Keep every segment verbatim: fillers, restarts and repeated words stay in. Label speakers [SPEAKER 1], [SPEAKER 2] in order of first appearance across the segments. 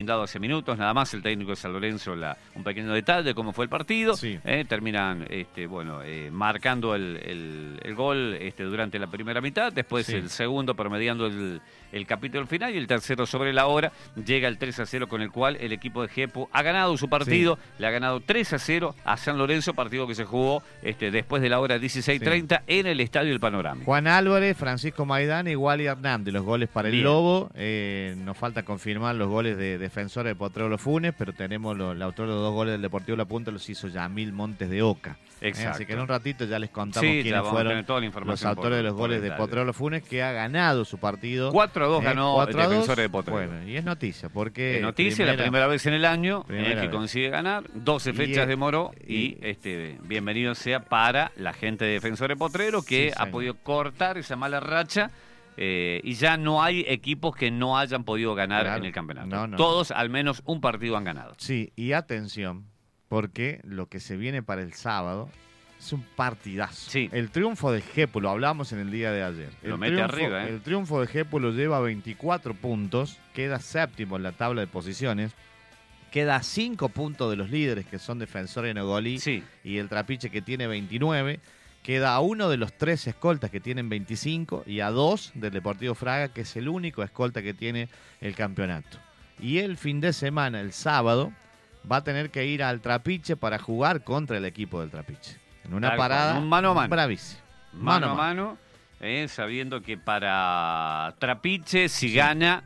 [SPEAKER 1] dado hace minutos, nada más el técnico de San Lorenzo, la, un pequeño detalle de cómo fue el partido.
[SPEAKER 2] Sí.
[SPEAKER 1] Eh, terminan este, bueno, eh, marcando el, el, el gol este, durante la primera mitad, después
[SPEAKER 2] Sí.
[SPEAKER 1] el segundo promediando el, el capítulo final y el tercero sobre la hora. Llega el tres a cero con el cual el equipo de Jepu ha ganado su partido, sí. le ha ganado tres a cero a San Lorenzo, partido que se jugó este, después de la hora dieciséis treinta sí. en el Estadio El Panorama.
[SPEAKER 2] Juan Álvarez, Francisco Maidán y Wally Hernández, los goles para el Bien. Lobo. Eh, nos falta confirmar los goles de Defensores de Potrero Los Funes, pero tenemos lo, el autor de los dos goles del Deportivo La Punta, los hizo Yamil Montes de Oca.
[SPEAKER 1] Exacto.
[SPEAKER 2] Eh, así que en un ratito ya les contamos
[SPEAKER 1] sí,
[SPEAKER 2] quiénes fueron
[SPEAKER 1] toda la
[SPEAKER 2] los autores de los goles de Potrero Los Funes, que ha ganado su partido.
[SPEAKER 1] cuatro a dos eh, ganó el Defensores de Potrero.
[SPEAKER 2] Bueno, y es noticia, porque...
[SPEAKER 1] Es noticia, primera, la primera vez en el año eh, que
[SPEAKER 2] vez.
[SPEAKER 1] consigue ganar, doce fechas
[SPEAKER 2] y,
[SPEAKER 1] demoró y,
[SPEAKER 2] y
[SPEAKER 1] este bienvenido sea para la gente de Defensores de Potrero que
[SPEAKER 2] sí,
[SPEAKER 1] ha podido cortar esa mala racha. Eh, y ya no hay equipos que no hayan podido ganar claro. en el campeonato. No, no. Todos al menos un partido han ganado.
[SPEAKER 2] Sí, y atención, porque lo que se viene para el sábado es un partidazo.
[SPEAKER 1] Sí.
[SPEAKER 2] El triunfo de Jepu, lo hablamos en el día de ayer.
[SPEAKER 1] Lo
[SPEAKER 2] el
[SPEAKER 1] mete
[SPEAKER 2] triunfo,
[SPEAKER 1] arriba, ¿eh?
[SPEAKER 2] El triunfo de Jepu lo lleva a veinticuatro puntos, queda séptimo en la tabla de posiciones, queda a cinco puntos de los líderes que son Defensores de Nogolí
[SPEAKER 1] sí.
[SPEAKER 2] y el Trapiche que tiene veintinueve. Queda a uno de los tres escoltas que tienen veinticinco y a dos del Deportivo Fraga, que es el único escolta que tiene el campeonato. Y el fin de semana, el sábado, va a tener que ir al Trapiche para jugar contra el equipo del Trapiche. En una
[SPEAKER 1] Tal
[SPEAKER 2] parada
[SPEAKER 1] un mano a mano.
[SPEAKER 2] bravísima.
[SPEAKER 1] Mano, mano a mano, eh, sabiendo que para Trapiche, si sí. gana,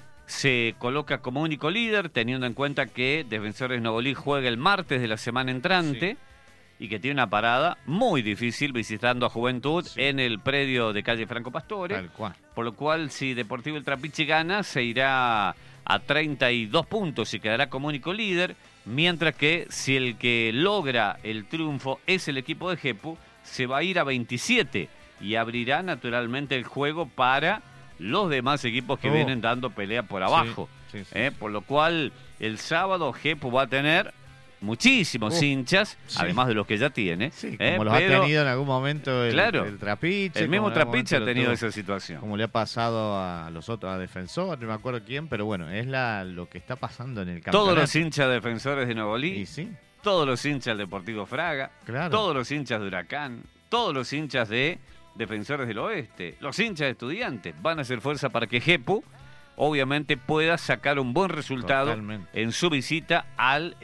[SPEAKER 1] se coloca como único líder, teniendo en cuenta que Defensores Nogolí juega el martes de la semana entrante. Sí. Y que tiene una parada muy difícil visitando a Juventud sí. en el predio de calle Franco Pastore.
[SPEAKER 2] Tal cual.
[SPEAKER 1] Por lo cual, si Deportivo El Trapiche gana, se irá a treinta y dos puntos y quedará como único líder. Mientras que si el que logra el triunfo es el equipo de Jepu, se va a ir a veintisiete y abrirá naturalmente el juego para los demás equipos que oh. vienen dando pelea por abajo. Sí, sí, sí. Eh, por lo cual, el sábado Jepu va a tener muchísimos uh, hinchas, sí. además de los que ya tiene.
[SPEAKER 2] Sí,
[SPEAKER 1] eh,
[SPEAKER 2] como los
[SPEAKER 1] pero,
[SPEAKER 2] ha tenido en algún momento el,
[SPEAKER 1] claro,
[SPEAKER 2] el Trapiche.
[SPEAKER 1] El mismo Trapiche ha tenido esa situación.
[SPEAKER 2] Como le ha pasado a los otros, a Defensores, no me acuerdo quién, pero bueno, es la lo que está pasando en el campeonato.
[SPEAKER 1] Todos los hinchas Defensores de Nogolí,
[SPEAKER 2] sí.
[SPEAKER 1] todos los hinchas del Deportivo Fraga,
[SPEAKER 2] claro.
[SPEAKER 1] todos los hinchas de Huracán, todos los hinchas de Defensores del Oeste, los hinchas de Estudiantes, van a hacer fuerza para que Jepu obviamente pueda sacar un buen resultado
[SPEAKER 2] Totalmente.
[SPEAKER 1] en su visita al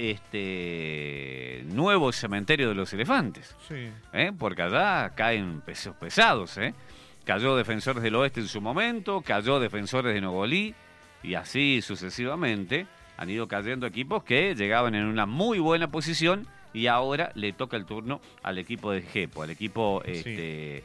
[SPEAKER 1] este nuevo cementerio de los elefantes.
[SPEAKER 2] Sí.
[SPEAKER 1] ¿Eh? Porque allá caen pesos pesados. ¿eh? Cayó Defensores del Oeste en su momento, cayó Defensores de Nogolí y así sucesivamente han ido cayendo equipos que llegaban en una muy buena posición y ahora le toca el turno al equipo de Jepo, al equipo...
[SPEAKER 2] Sí.
[SPEAKER 1] este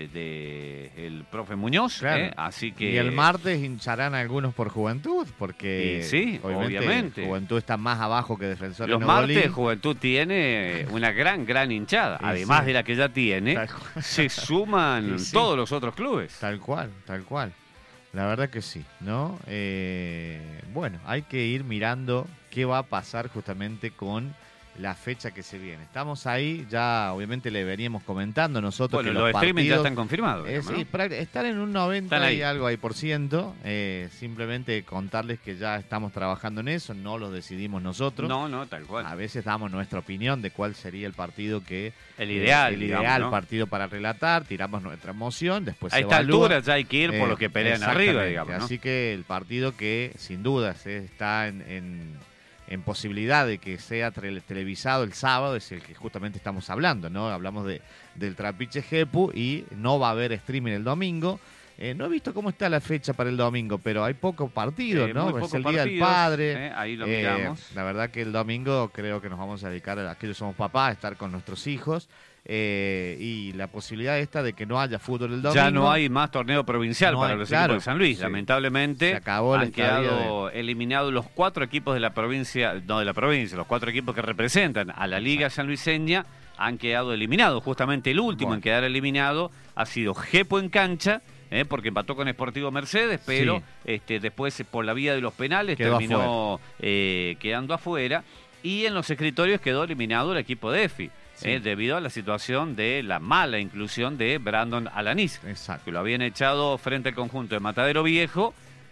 [SPEAKER 1] de el profe Muñoz,
[SPEAKER 2] claro.
[SPEAKER 1] ¿eh? Así que
[SPEAKER 2] y el martes hincharán algunos por Juventud, porque
[SPEAKER 1] sí, obviamente, obviamente
[SPEAKER 2] Juventud está más abajo que Defensores.
[SPEAKER 1] Los
[SPEAKER 2] Nogolí.
[SPEAKER 1] martes Juventud tiene una gran, gran hinchada,
[SPEAKER 2] y
[SPEAKER 1] además
[SPEAKER 2] sí.
[SPEAKER 1] de la que ya tiene, se suman sí. todos los otros clubes.
[SPEAKER 2] Tal cual, tal cual. La verdad que sí, ¿no? Eh, bueno, hay que ir mirando qué va a pasar justamente con la fecha que se viene. Estamos ahí, ya obviamente le veníamos comentando nosotros
[SPEAKER 1] bueno,
[SPEAKER 2] que
[SPEAKER 1] los,
[SPEAKER 2] los
[SPEAKER 1] streaming
[SPEAKER 2] partidos,
[SPEAKER 1] ya están confirmados.
[SPEAKER 2] Es,
[SPEAKER 1] digamos, ¿no?
[SPEAKER 2] Están en un noventa y algo ahí por ciento. Eh, simplemente contarles que ya estamos trabajando en eso, no lo decidimos nosotros.
[SPEAKER 1] No, no, tal cual.
[SPEAKER 2] A veces damos nuestra opinión de cuál sería el partido que...
[SPEAKER 1] El ideal.
[SPEAKER 2] Eh, el
[SPEAKER 1] digamos,
[SPEAKER 2] ideal
[SPEAKER 1] ¿no?
[SPEAKER 2] partido para relatar, tiramos nuestra emoción, después
[SPEAKER 1] a
[SPEAKER 2] se
[SPEAKER 1] esta
[SPEAKER 2] evalúa.
[SPEAKER 1] altura ya hay que ir por eh, los que pelean arriba, digamos, ¿no?
[SPEAKER 2] Así que el partido que sin dudas eh, está en... en en posibilidad de que sea televisado el sábado, es el que justamente estamos hablando, ¿no? Hablamos de del Trapiche Jepu y no va a haber streaming el domingo. Eh, no he visto cómo está la fecha para el domingo, pero hay pocos partidos,
[SPEAKER 1] eh,
[SPEAKER 2] ¿no?
[SPEAKER 1] Muy
[SPEAKER 2] es el
[SPEAKER 1] partidos,
[SPEAKER 2] Día del Padre.
[SPEAKER 1] Eh, ahí lo
[SPEAKER 2] eh,
[SPEAKER 1] miramos.
[SPEAKER 2] La verdad que el domingo creo que nos vamos a dedicar a aquellos que somos papás, a estar con nuestros hijos. Eh, y la posibilidad esta de que no haya fútbol el domingo.
[SPEAKER 1] Ya no hay más torneo provincial
[SPEAKER 2] no
[SPEAKER 1] para
[SPEAKER 2] hay,
[SPEAKER 1] los
[SPEAKER 2] claro,
[SPEAKER 1] equipos de San Luis.
[SPEAKER 2] sí.
[SPEAKER 1] Lamentablemente
[SPEAKER 2] se acabó
[SPEAKER 1] han quedado
[SPEAKER 2] de...
[SPEAKER 1] eliminados los cuatro equipos de la provincia, no de la provincia, los cuatro equipos que representan a la Liga Sanluiseña han quedado eliminados. Justamente el último bueno. en quedar eliminado ha sido Jepo en cancha, eh, porque empató con Sportivo Mercedes, pero sí. este, después por la vía de los penales
[SPEAKER 2] quedó
[SPEAKER 1] terminó eh, quedando afuera. Y en los escritorios quedó eliminado el equipo de EFI. Sí. Eh, debido a la situación de la mala inclusión de Brandon Alaniz,
[SPEAKER 2] Exacto.
[SPEAKER 1] que lo habían echado frente al conjunto de Matadero Viejo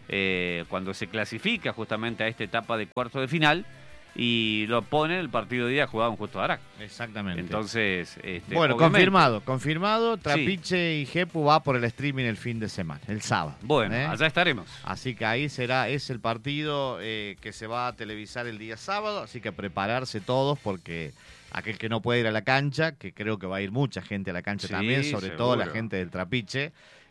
[SPEAKER 1] eh, cuando se clasifica justamente a esta etapa de cuartos de final, y lo pone el partido de día jugado en Justo Darac.
[SPEAKER 2] Exactamente.
[SPEAKER 1] Entonces, este,
[SPEAKER 2] bueno,
[SPEAKER 1] obviamente,
[SPEAKER 2] confirmado, confirmado. Trapiche sí. y Jepu va por el streaming el fin de semana, el sábado.
[SPEAKER 1] Bueno,
[SPEAKER 2] ¿eh?
[SPEAKER 1] allá estaremos.
[SPEAKER 2] Así que ahí será, es el partido eh, que se va a televisar el día sábado, así que prepararse todos porque aquel que no puede ir a la cancha, que creo que va a ir mucha gente a la cancha
[SPEAKER 1] sí,
[SPEAKER 2] también, sobre
[SPEAKER 1] seguro.
[SPEAKER 2] todo la gente del Trapiche,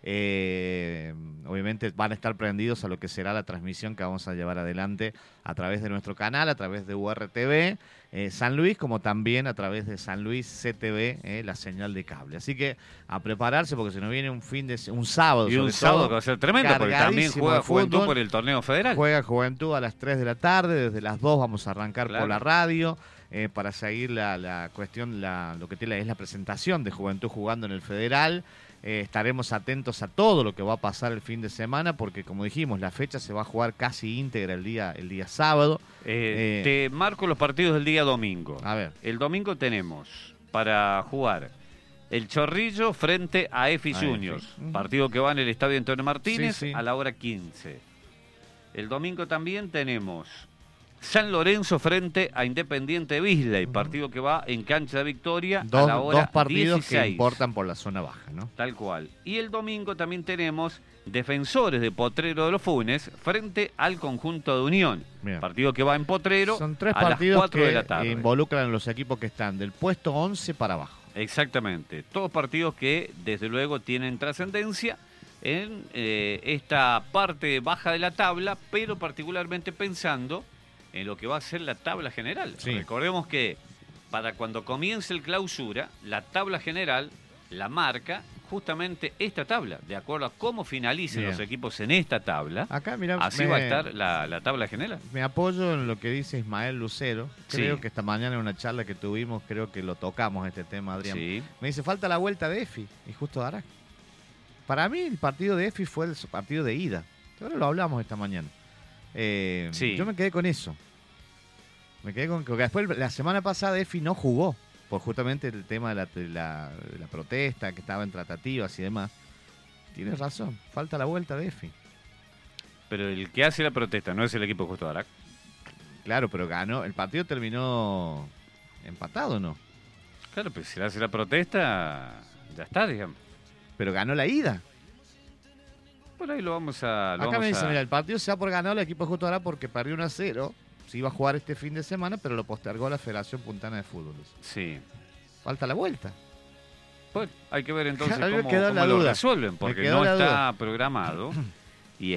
[SPEAKER 2] eh, obviamente van a estar prendidos a lo que será la transmisión que vamos a llevar adelante a través de nuestro canal, a través de U R T V eh, San Luis, como también a través de San Luis C T V, eh, la señal de cable. Así que a prepararse porque se nos viene un fin de un sábado.
[SPEAKER 1] Y un sábado que va a ser tremendo porque también juega Juventud por el torneo federal.
[SPEAKER 2] Juega Juventud a las tres de la tarde, desde las dos vamos a arrancar claro. por la radio. Eh, para seguir la, la cuestión, la, lo que tiene es la presentación de Juventud jugando en el Federal. Eh, estaremos atentos a todo lo que va a pasar el fin de semana, porque como dijimos, la fecha se va a jugar casi íntegra el día, el día sábado.
[SPEAKER 1] Eh, eh, te marco los partidos del día domingo.
[SPEAKER 2] A ver.
[SPEAKER 1] El domingo tenemos para jugar el Chorrillo frente a E F I Juniors, uh-huh. partido que va en el Estadio Antonio Martínez sí, sí. a la hora quince. El domingo también tenemos San Lorenzo frente a Independiente Beasley, partido que va en cancha de Victoria
[SPEAKER 2] dos,
[SPEAKER 1] a la hora
[SPEAKER 2] dos partidos
[SPEAKER 1] dieciséis.
[SPEAKER 2] Que importan por la zona baja, ¿no?
[SPEAKER 1] Tal cual. Y el domingo también tenemos Defensores de Potrero de los Funes frente al conjunto de Unión. Bien. Partido que va en Potrero.
[SPEAKER 2] Son tres
[SPEAKER 1] a
[SPEAKER 2] partidos
[SPEAKER 1] las cuatro
[SPEAKER 2] que
[SPEAKER 1] de la tarde.
[SPEAKER 2] Involucran a los equipos que están del puesto once para abajo.
[SPEAKER 1] Exactamente. Todos partidos que desde luego tienen trascendencia en eh, esta parte baja de la tabla, pero particularmente pensando en lo que va a ser la tabla general. Sí. Recordemos que para cuando comience el clausura, la tabla general la marca justamente esta tabla, de acuerdo a cómo finalicen Bien. Los equipos en esta tabla. Acá, mirá, así me, va a estar la, la tabla general.
[SPEAKER 2] Me apoyo en lo que dice Ismael Lucero. Creo sí. que esta mañana en una charla que tuvimos, creo que lo tocamos este tema, Adrián. Sí. Me dice, falta la vuelta de E F I y Justo Darac. Para mí el partido de E F I fue el partido de ida. Ahora lo hablamos esta mañana. Eh, sí. Yo me quedé con eso. Me quedé con que después la semana pasada E F I no jugó por justamente el tema de la, de, la, de la protesta que estaba en tratativas y demás. Tienes razón, falta la vuelta de E F I.
[SPEAKER 1] Pero el que hace la protesta no es el equipo de Justo Darac.
[SPEAKER 2] Claro, pero ganó. El partido terminó empatado, ¿no?
[SPEAKER 1] Claro, pero si le hace la protesta, ya está, digamos.
[SPEAKER 2] Pero ganó la ida.
[SPEAKER 1] Por ahí lo vamos a... Lo
[SPEAKER 2] Acá
[SPEAKER 1] vamos
[SPEAKER 2] me dice,
[SPEAKER 1] a...
[SPEAKER 2] mira, el partido se ha por ganado el equipo de Justo Darac porque perdió uno a cero. Se iba a jugar este fin de semana, pero lo postergó la Federación Puntana de Fútbol.
[SPEAKER 1] Sí.
[SPEAKER 2] Falta la vuelta.
[SPEAKER 1] Pues hay que ver entonces
[SPEAKER 2] claro,
[SPEAKER 1] cómo, cómo lo
[SPEAKER 2] duda.
[SPEAKER 1] resuelven, porque no está duda. programado y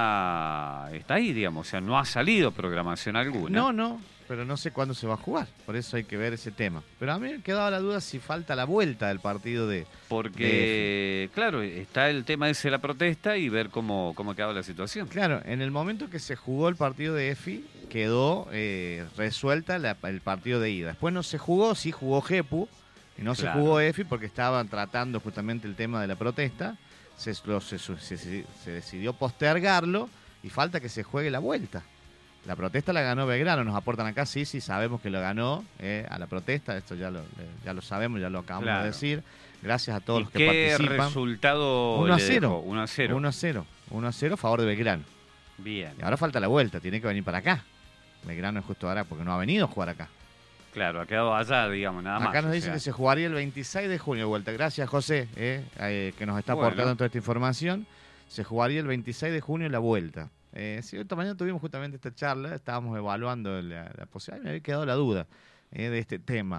[SPEAKER 1] está, está ahí, digamos. O sea, no ha salido programación alguna.
[SPEAKER 2] No, no. Pero no sé cuándo se va a jugar, por eso hay que ver ese tema. Pero a mí me quedaba la duda si falta la vuelta del partido de...
[SPEAKER 1] Porque, de claro, está el tema ese de la protesta y ver cómo, cómo quedaba la situación.
[SPEAKER 2] Claro, en el momento que se jugó el partido de E F I, quedó eh, resuelta la, el partido de ida. Después no se jugó, sí jugó Jepu, y no claro. se jugó E F I porque estaban tratando justamente el tema de la protesta. Se, lo, se, se, se, se decidió postergarlo y falta que se juegue la vuelta. La protesta la ganó Belgrano, nos aportan acá, sí, sí, sabemos que lo ganó eh, a la protesta, esto ya lo, ya lo sabemos, ya lo acabamos claro. de decir. Gracias a todos los que
[SPEAKER 1] ¿Qué
[SPEAKER 2] participan.
[SPEAKER 1] ¿Qué resultado
[SPEAKER 2] uno a cero.
[SPEAKER 1] uno a cero.
[SPEAKER 2] uno a cero. uno a cero a favor de Belgrano.
[SPEAKER 1] Bien.
[SPEAKER 2] Y ahora falta la vuelta, tiene que venir para acá. Belgrano es Justo Darac porque no ha venido a jugar acá.
[SPEAKER 1] Claro, ha quedado allá, digamos, nada más.
[SPEAKER 2] Acá nos dicen que se jugaría el veintiséis de junio de vuelta. Gracias, José, eh, eh, que nos está bueno. aportando toda esta información. Se jugaría el veintiséis de junio la vuelta. Eh, sí, esta mañana tuvimos justamente esta charla, estábamos evaluando la, la posibilidad, me había quedado la duda eh, de este tema,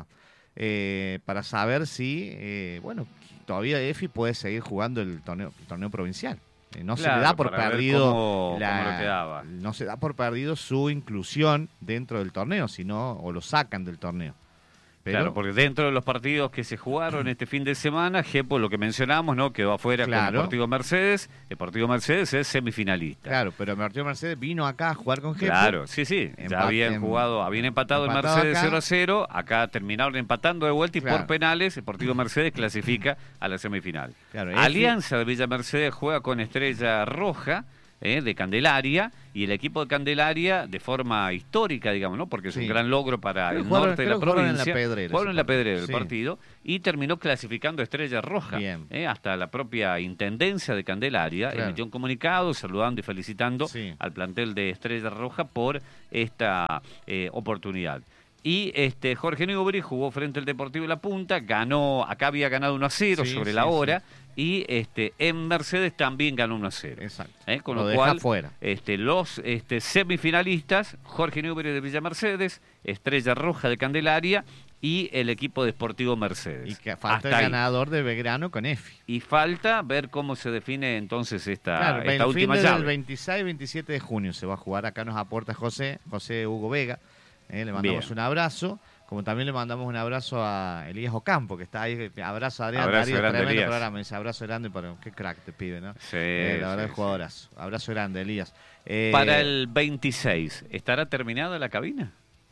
[SPEAKER 2] eh, para saber si, eh, bueno, todavía E F I puede seguir jugando el torneo, el torneo provincial. Eh, no claro, se le da por perdido
[SPEAKER 1] cómo,
[SPEAKER 2] la,
[SPEAKER 1] cómo lo quedaba.
[SPEAKER 2] No se da por perdido su inclusión dentro del torneo, sino o lo sacan del torneo. Pero,
[SPEAKER 1] claro, porque dentro de los partidos que se jugaron este fin de semana, Jepo, lo que mencionamos, ¿no? Quedó afuera claro. con el Deportivo Mercedes. El Deportivo Mercedes es semifinalista.
[SPEAKER 2] Claro, pero el Deportivo Mercedes vino acá a jugar con Jepo.
[SPEAKER 1] Claro, sí, sí. Empat ya habían jugado, habían empatado, empatado el Mercedes acá. cero a cero. Acá terminaron empatando de vuelta y claro. por penales el Deportivo Mercedes clasifica a la semifinal. Claro, Alianza de Villa Mercedes juega con Estrella Roja eh, de Candelaria, y el equipo de Candelaria de forma histórica, digamos, ¿no? Porque es
[SPEAKER 2] Sí.
[SPEAKER 1] un gran logro para
[SPEAKER 2] Creo
[SPEAKER 1] el
[SPEAKER 2] que jugaron-
[SPEAKER 1] norte de
[SPEAKER 2] creo
[SPEAKER 1] la
[SPEAKER 2] que jugaron en
[SPEAKER 1] provincia.
[SPEAKER 2] La Pedrera
[SPEAKER 1] Jugaron
[SPEAKER 2] ese
[SPEAKER 1] en la Pedrera el
[SPEAKER 2] partido, sí.
[SPEAKER 1] partido y terminó clasificando a Estrella Roja.
[SPEAKER 2] Bien.
[SPEAKER 1] Eh, hasta la propia intendencia de Candelaria
[SPEAKER 2] Claro.
[SPEAKER 1] emitió un comunicado saludando y felicitando
[SPEAKER 2] Sí.
[SPEAKER 1] al plantel de Estrella Roja por esta eh, oportunidad. Y este Jorge Newbery jugó frente al Deportivo La Punta, ganó, acá había ganado uno a cero
[SPEAKER 2] Sí,
[SPEAKER 1] sobre
[SPEAKER 2] sí,
[SPEAKER 1] la
[SPEAKER 2] sí.
[SPEAKER 1] hora, y este en Mercedes también ganó uno a cero.
[SPEAKER 2] Exacto.
[SPEAKER 1] ¿Eh? Con
[SPEAKER 2] Lo
[SPEAKER 1] lo,
[SPEAKER 2] deja
[SPEAKER 1] cual,
[SPEAKER 2] fuera.
[SPEAKER 1] este, los este, semifinalistas, Jorge Newbery de Villa Mercedes, Estrella Roja de Candelaria y el equipo deportivo Mercedes.
[SPEAKER 2] Y que falta
[SPEAKER 1] Hasta
[SPEAKER 2] el
[SPEAKER 1] ahí.
[SPEAKER 2] ganador de Belgrano con Efi.
[SPEAKER 1] Y falta ver cómo se define entonces esta,
[SPEAKER 2] Claro,
[SPEAKER 1] esta
[SPEAKER 2] el
[SPEAKER 1] última
[SPEAKER 2] fin del
[SPEAKER 1] llave.
[SPEAKER 2] veintiséis y veintisiete de junio se va a jugar. Acá nos aporta José, José Hugo Vega. Eh, le mandamos
[SPEAKER 1] Bien.
[SPEAKER 2] un abrazo. Como también le mandamos un abrazo a Elías Ocampo, que está ahí. Abrazo a Adrián.
[SPEAKER 1] Abrazo
[SPEAKER 2] Darío,
[SPEAKER 1] grande,
[SPEAKER 2] tremendo
[SPEAKER 1] Elías.
[SPEAKER 2] programa. Dice abrazo grande para qué crack te pide, ¿no?
[SPEAKER 1] Sí,
[SPEAKER 2] Eh, la verdad
[SPEAKER 1] sí,
[SPEAKER 2] es jugadorazo. Abrazo grande, Elías. Eh,
[SPEAKER 1] Para el veintiséis, ¿estará terminada la cabina?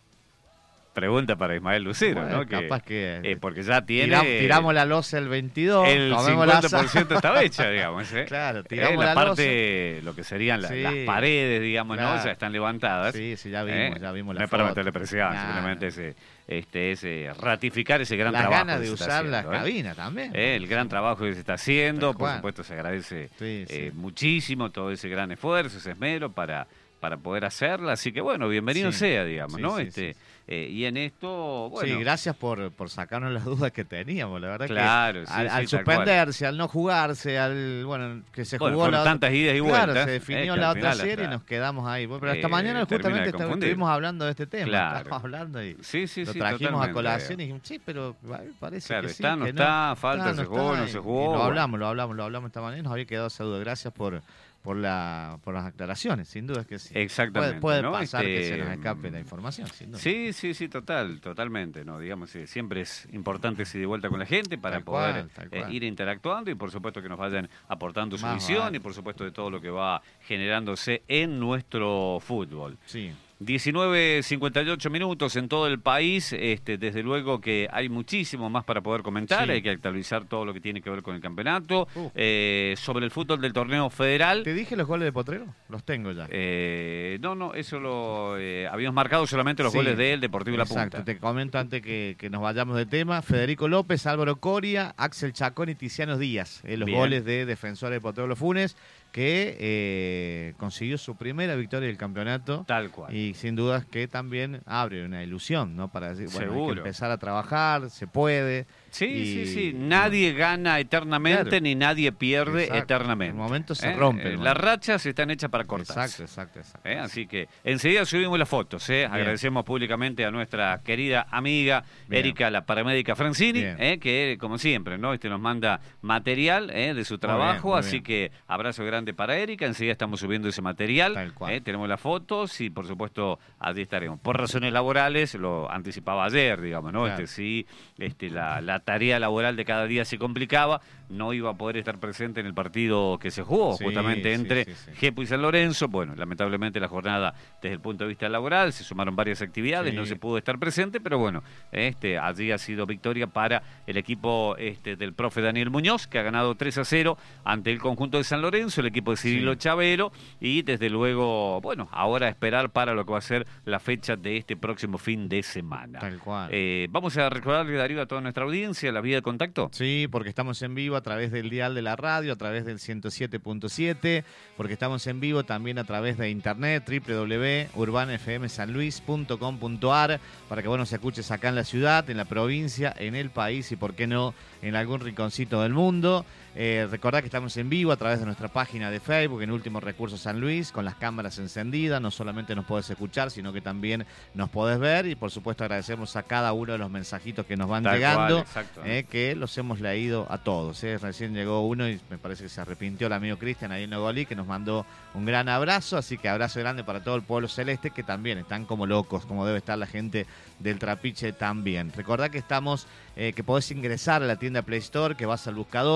[SPEAKER 1] Pregunta para Ismael Lucero,
[SPEAKER 2] bueno,
[SPEAKER 1] ¿no? Que,
[SPEAKER 2] capaz que
[SPEAKER 1] eh, porque ya tiene...
[SPEAKER 2] tiram- tiramos la losa el veintidós.
[SPEAKER 1] el
[SPEAKER 2] comemos la
[SPEAKER 1] cincuenta por ciento
[SPEAKER 2] asada.
[SPEAKER 1] estaba hecha, digamos. ¿eh?
[SPEAKER 2] Claro,
[SPEAKER 1] Eh,
[SPEAKER 2] tiramos
[SPEAKER 1] la
[SPEAKER 2] la
[SPEAKER 1] parte, lo que serían la-
[SPEAKER 2] Sí.
[SPEAKER 1] las paredes, digamos, ¿no?
[SPEAKER 2] Claro.
[SPEAKER 1] Ya están levantadas.
[SPEAKER 2] Sí, sí, ya vimos,
[SPEAKER 1] ¿eh?
[SPEAKER 2] ya vimos la
[SPEAKER 1] No es para
[SPEAKER 2] foto.
[SPEAKER 1] meterle presión,
[SPEAKER 2] Nah,
[SPEAKER 1] simplemente es, eh, este, es eh, ratificar ese gran
[SPEAKER 2] las
[SPEAKER 1] trabajo
[SPEAKER 2] ganas
[SPEAKER 1] que
[SPEAKER 2] de
[SPEAKER 1] se está
[SPEAKER 2] usar la
[SPEAKER 1] haciendo, ¿eh?
[SPEAKER 2] cabina también.
[SPEAKER 1] Eh, el gran trabajo que se está haciendo,
[SPEAKER 2] Tal
[SPEAKER 1] por
[SPEAKER 2] cual.
[SPEAKER 1] supuesto se agradece
[SPEAKER 2] Sí, sí.
[SPEAKER 1] eh, muchísimo todo ese gran esfuerzo, ese esmero para, para poder hacerla, así que bueno, bienvenido
[SPEAKER 2] Sí.
[SPEAKER 1] sea, digamos,
[SPEAKER 2] Sí,
[SPEAKER 1] ¿no?
[SPEAKER 2] sí,
[SPEAKER 1] este
[SPEAKER 2] sí.
[SPEAKER 1] eh, y en esto, bueno,
[SPEAKER 2] Sí, gracias por, por sacarnos las dudas que teníamos, la verdad
[SPEAKER 1] Claro,
[SPEAKER 2] que
[SPEAKER 1] sí,
[SPEAKER 2] al,
[SPEAKER 1] sí,
[SPEAKER 2] al
[SPEAKER 1] tal cual.
[SPEAKER 2] suspenderse, al no jugarse, al bueno, que se
[SPEAKER 1] Bueno,
[SPEAKER 2] jugó
[SPEAKER 1] fueron
[SPEAKER 2] la
[SPEAKER 1] tantas idas y
[SPEAKER 2] claro,
[SPEAKER 1] vueltas,
[SPEAKER 2] se
[SPEAKER 1] eh,
[SPEAKER 2] definió
[SPEAKER 1] que
[SPEAKER 2] la
[SPEAKER 1] al
[SPEAKER 2] otra
[SPEAKER 1] final
[SPEAKER 2] serie y
[SPEAKER 1] hasta-
[SPEAKER 2] nos quedamos ahí. Bueno, pero hasta
[SPEAKER 1] eh,
[SPEAKER 2] mañana
[SPEAKER 1] termina de
[SPEAKER 2] justamente esta-
[SPEAKER 1] confundir.
[SPEAKER 2] estuvimos hablando de este tema,
[SPEAKER 1] Claro.
[SPEAKER 2] estábamos hablando y
[SPEAKER 1] sí, sí,
[SPEAKER 2] lo
[SPEAKER 1] sí,
[SPEAKER 2] trajimos a
[SPEAKER 1] totalmente.
[SPEAKER 2] colación y dijimos, sí, pero a mí parece
[SPEAKER 1] Claro,
[SPEAKER 2] que sí,
[SPEAKER 1] está, no
[SPEAKER 2] que
[SPEAKER 1] está, falta, se jugó, no
[SPEAKER 2] y-
[SPEAKER 1] se
[SPEAKER 2] y
[SPEAKER 1] jugó,
[SPEAKER 2] lo
[SPEAKER 1] bueno.
[SPEAKER 2] hablamos, lo hablamos, lo hablamos esta mañana y nos había quedado esa duda. Gracias por por la por las aclaraciones, sin duda es que sí.
[SPEAKER 1] Exactamente,
[SPEAKER 2] Puede, puede
[SPEAKER 1] ¿no?
[SPEAKER 2] pasar que
[SPEAKER 1] Este,
[SPEAKER 2] se nos escape la información, sin duda.
[SPEAKER 1] Sí, sí, sí, total, totalmente, ¿no? Digamos, eh, siempre es importante ir de vuelta con la gente para
[SPEAKER 2] Tal
[SPEAKER 1] poder
[SPEAKER 2] cual, tal
[SPEAKER 1] eh,
[SPEAKER 2] cual.
[SPEAKER 1] ir interactuando y por supuesto que nos vayan aportando su
[SPEAKER 2] Más
[SPEAKER 1] visión
[SPEAKER 2] vale.
[SPEAKER 1] y por supuesto de todo lo que va generándose en nuestro fútbol.
[SPEAKER 2] Sí.
[SPEAKER 1] diecinueve cincuenta y ocho minutos en todo el país, este, desde luego que hay muchísimo más para poder comentar,
[SPEAKER 2] Sí.
[SPEAKER 1] hay que actualizar todo lo que tiene que ver con el campeonato,
[SPEAKER 2] Uh.
[SPEAKER 1] eh, sobre el fútbol del torneo federal.
[SPEAKER 2] ¿Te dije los goles de Potrero? Los tengo ya.
[SPEAKER 1] Eh, no, no, eso lo eh, habíamos marcado solamente los
[SPEAKER 2] Sí,
[SPEAKER 1] goles del Deportivo La
[SPEAKER 2] Exacto,
[SPEAKER 1] Punta.
[SPEAKER 2] te comento antes que, que nos vayamos de tema. Federico López, Álvaro Coria, Axel Chacón y Tiziano Díaz. eh, los
[SPEAKER 1] Bien.
[SPEAKER 2] goles de Defensores de Potrero Los Funes, que eh, consiguió su primera victoria del campeonato.
[SPEAKER 1] Tal cual.
[SPEAKER 2] Y sin dudas que también abre una ilusión, ¿no? Para decir, bueno, hay
[SPEAKER 1] Seguro.
[SPEAKER 2] que empezar a trabajar, se puede.
[SPEAKER 1] Sí,
[SPEAKER 2] y-
[SPEAKER 1] sí, sí. Nadie gana eternamente
[SPEAKER 2] Claro.
[SPEAKER 1] ni nadie pierde
[SPEAKER 2] Exacto.
[SPEAKER 1] eternamente.
[SPEAKER 2] En momentos se
[SPEAKER 1] ¿Eh?
[SPEAKER 2] rompe,
[SPEAKER 1] Eh,
[SPEAKER 2] hermano.
[SPEAKER 1] Las rachas están hechas para cortarse.
[SPEAKER 2] Exacto, exacto, exacto.
[SPEAKER 1] ¿Eh? Así que enseguida subimos las fotos. ¿eh? Agradecemos públicamente a nuestra querida amiga
[SPEAKER 2] Bien.
[SPEAKER 1] Erika, la paramédica Francini,
[SPEAKER 2] Bien.
[SPEAKER 1] ¿eh? que como siempre no este nos manda material ¿eh? de su
[SPEAKER 2] Muy
[SPEAKER 1] trabajo.
[SPEAKER 2] bien, muy
[SPEAKER 1] así
[SPEAKER 2] bien.
[SPEAKER 1] que abrazo grande para Erika. Enseguida estamos subiendo ese material.
[SPEAKER 2] Tal cual.
[SPEAKER 1] ¿eh? Tenemos las fotos y por supuesto allí estaremos. Por razones laborales, lo anticipaba ayer, digamos, ¿no?
[SPEAKER 2] Claro.
[SPEAKER 1] Este, sí, este, la, la tarea laboral de cada día se complicaba. No iba a poder estar presente en el partido que se jugó,
[SPEAKER 2] Sí,
[SPEAKER 1] justamente
[SPEAKER 2] sí,
[SPEAKER 1] entre
[SPEAKER 2] sí, sí.
[SPEAKER 1] Jepo y San Lorenzo. Bueno, lamentablemente la jornada desde el punto de vista laboral, se sumaron varias actividades,
[SPEAKER 2] Sí.
[SPEAKER 1] no se pudo estar presente, pero bueno, este allí ha sido victoria para el equipo este del profe Daniel Muñoz, que ha ganado tres a cero ante el conjunto de San Lorenzo, el equipo de Cirilo
[SPEAKER 2] Sí.
[SPEAKER 1] Chavero, y desde luego, bueno, ahora esperar para lo que va a ser la fecha de este próximo fin de semana.
[SPEAKER 2] Tal cual.
[SPEAKER 1] Eh, vamos a recordarle, Darío, a toda nuestra audiencia la vía de contacto.
[SPEAKER 2] Sí, porque estamos en vivo a través del dial de la radio, a través del ciento siete punto siete, porque estamos en vivo también a través de internet, doble u doble u doble u punto urbana f m san luis punto com punto a r, para que vos nos escuches acá en la ciudad, en la provincia, en el país y, por qué no, en algún rinconcito del mundo. Eh, recordá que estamos en vivo a través de nuestra página de Facebook, en Último Recurso San Luis, con las cámaras encendidas. No solamente nos podés escuchar, sino que también nos podés ver. Y por supuesto agradecemos a cada uno de los mensajitos que nos van
[SPEAKER 1] Tal
[SPEAKER 2] llegando,
[SPEAKER 1] cual, exacto.
[SPEAKER 2] eh, que los hemos leído a todos. eh. Recién llegó uno y me parece que se arrepintió el amigo Cristian ahí en Nogolí, que nos mandó un gran abrazo. Así que abrazo grande para todo el pueblo celeste, que también están como locos, como debe estar la gente del Trapiche también. Recordá que estamos, eh, que podés ingresar a la tienda Play Store, que vas al buscador, que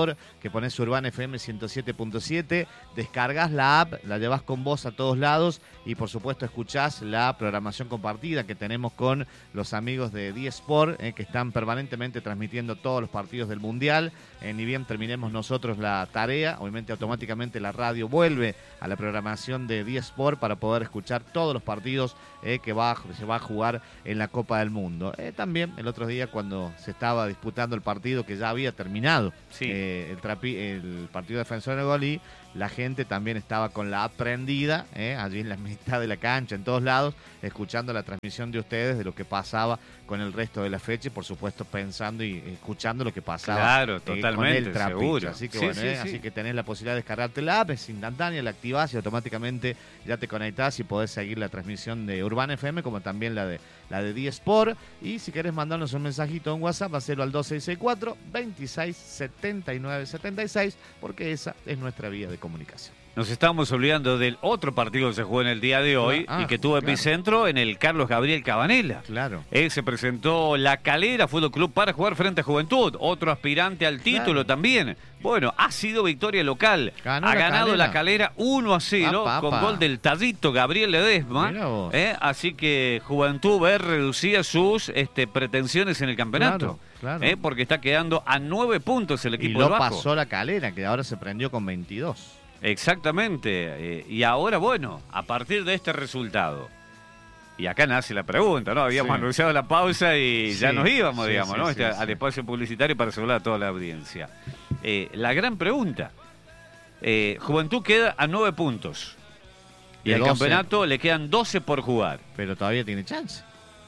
[SPEAKER 2] te pones Urbana F M ciento siete punto siete, descargas la app, la llevas con vos a todos lados y por supuesto escuchás la programación compartida que tenemos con los amigos de D-Sport, eh, que están permanentemente transmitiendo todos los partidos del Mundial. Eh, ni bien terminemos nosotros la tarea, obviamente automáticamente la radio vuelve a la programación de D-Sport para poder escuchar todos los partidos eh, que va, se va a jugar en la Copa del Mundo. Eh, también el otro día cuando se estaba disputando el partido que ya había terminado,
[SPEAKER 1] sí.
[SPEAKER 2] eh, el, trapi, el partido de Defensor de Nogolí, la gente también estaba con la app prendida, eh, allí en la mitad de la cancha, en todos lados, escuchando la transmisión de ustedes de lo que pasaba con el resto de la fecha y por supuesto pensando y escuchando lo que pasaba
[SPEAKER 1] claro,
[SPEAKER 2] eh,
[SPEAKER 1] totalmente,
[SPEAKER 2] con el trapiche.
[SPEAKER 1] seguro.
[SPEAKER 2] Así que
[SPEAKER 1] sí,
[SPEAKER 2] bueno,
[SPEAKER 1] sí,
[SPEAKER 2] eh,
[SPEAKER 1] sí.
[SPEAKER 2] así que tenés la posibilidad de descargarte la app, es instantánea, la activás y automáticamente ya te conectás y podés seguir la transmisión de Urbana F M como también la de la de D-Sport. Y si querés mandarnos un mensajito en WhatsApp, hacelo al dos seis seis cuatro, veintiséis setenta y nueve setenta y seis, porque esa es nuestra vía de comunicación.
[SPEAKER 1] Nos estamos olvidando del otro partido que se jugó en el día de hoy
[SPEAKER 2] ah,
[SPEAKER 1] y que tuvo
[SPEAKER 2] claro.
[SPEAKER 1] epicentro en el Carlos Gabriel Cabanela.
[SPEAKER 2] Claro.
[SPEAKER 1] Eh, se presentó La Calera Fútbol Club para jugar frente a Juventud, otro aspirante al título claro. también. Bueno, ha sido victoria local.
[SPEAKER 2] Ganó
[SPEAKER 1] ha
[SPEAKER 2] la
[SPEAKER 1] ganado
[SPEAKER 2] Calera.
[SPEAKER 1] La Calera uno a cero
[SPEAKER 2] Apa, apa.
[SPEAKER 1] con gol del Tallito Gabriel Ledesma. Eh, así que Juventud ve reducía sus este, pretensiones en el campeonato.
[SPEAKER 2] Claro, claro.
[SPEAKER 1] Eh, porque está quedando a nueve puntos el equipo
[SPEAKER 2] y lo
[SPEAKER 1] del Vasco.
[SPEAKER 2] pasó La Calera, que ahora se prendió con veintidós.
[SPEAKER 1] Exactamente, eh, y ahora bueno, a partir de este resultado, y acá nace la pregunta, ¿no? Habíamos
[SPEAKER 2] sí.
[SPEAKER 1] anunciado la pausa y
[SPEAKER 2] sí,
[SPEAKER 1] ya nos íbamos,
[SPEAKER 2] sí,
[SPEAKER 1] digamos,
[SPEAKER 2] sí,
[SPEAKER 1] ¿no?
[SPEAKER 2] Sí,
[SPEAKER 1] este,
[SPEAKER 2] sí.
[SPEAKER 1] al espacio publicitario para asegurar a toda la audiencia. Eh, la gran pregunta, eh, Juventud queda a nueve puntos, y
[SPEAKER 2] De
[SPEAKER 1] al
[SPEAKER 2] doce.
[SPEAKER 1] campeonato le quedan doce por jugar.
[SPEAKER 2] Pero todavía tiene chance.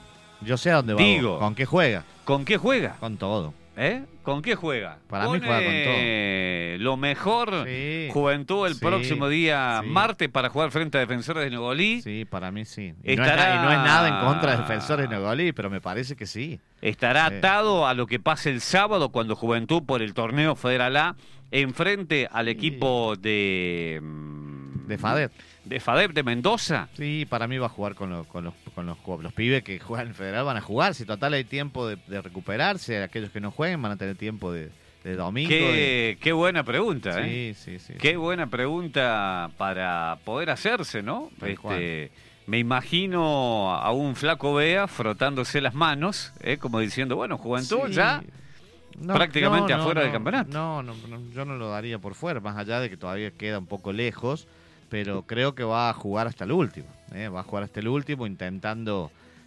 [SPEAKER 2] Yo sé a dónde va.
[SPEAKER 1] Digo.
[SPEAKER 2] Vos. ¿Con qué juega?
[SPEAKER 1] ¿Con qué juega?
[SPEAKER 2] Con todo.
[SPEAKER 1] ¿Eh? ¿Con qué juega?
[SPEAKER 2] Para mí juega con todo.
[SPEAKER 1] Lo mejor,
[SPEAKER 2] Sí,
[SPEAKER 1] Juventud el
[SPEAKER 2] sí,
[SPEAKER 1] próximo día
[SPEAKER 2] sí.
[SPEAKER 1] martes para jugar frente a Defensores de Nogolí.
[SPEAKER 2] Sí, para mí sí. Y, no,
[SPEAKER 1] Estará-
[SPEAKER 2] es, na- y no es nada en contra de Defensores de Nogolí, pero me parece que sí.
[SPEAKER 1] Estará
[SPEAKER 2] Sí.
[SPEAKER 1] atado a lo que pase el sábado cuando Juventud por el torneo Federal A enfrente al equipo de... mm,
[SPEAKER 2] De Fadet.
[SPEAKER 1] De Fadep de Mendoza.
[SPEAKER 2] Sí, para mí va a jugar con, los, con, los, con los, los pibes que juegan en el Federal, van a jugar. Si total hay tiempo de, de recuperarse, aquellos que no jueguen van a tener tiempo de, de domingo.
[SPEAKER 1] Qué, qué buena pregunta,
[SPEAKER 2] de...
[SPEAKER 1] ¿eh?
[SPEAKER 2] Sí, sí, sí.
[SPEAKER 1] Qué buena pregunta para poder hacerse, ¿no?
[SPEAKER 2] Tal cual.
[SPEAKER 1] Este, me imagino a un flaco Bea frotándose las manos, ¿eh? Como diciendo, bueno, Juventud
[SPEAKER 2] Sí.
[SPEAKER 1] ya
[SPEAKER 2] No,
[SPEAKER 1] prácticamente
[SPEAKER 2] no, no,
[SPEAKER 1] afuera
[SPEAKER 2] no,
[SPEAKER 1] del campeonato.
[SPEAKER 2] No, no, no, yo no lo daría por fuera, más allá de que todavía queda un poco lejos, pero creo que va a jugar hasta el último. ¿eh? Va a jugar hasta el último intentando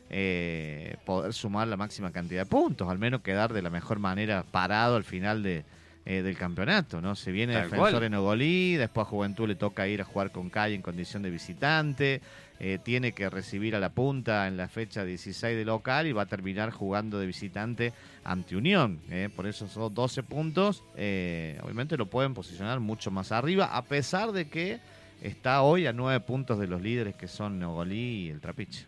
[SPEAKER 2] eh, poder sumar la máxima cantidad de puntos, al menos quedar de la mejor manera parado al final de, eh, del campeonato. ¿no? Se viene
[SPEAKER 1] Tal
[SPEAKER 2] Defensor
[SPEAKER 1] cual.
[SPEAKER 2] en Nogolí, después a Juventud le toca ir a jugar con Calle en condición de visitante. Eh, tiene que recibir a la punta en la fecha dieciséis de local y va a terminar jugando de visitante ante Unión. Eh. Por eso son doce puntos. Eh, obviamente lo pueden posicionar mucho más arriba, a pesar de que está hoy a nueve puntos de los líderes que son Nogolí y el Trapiche.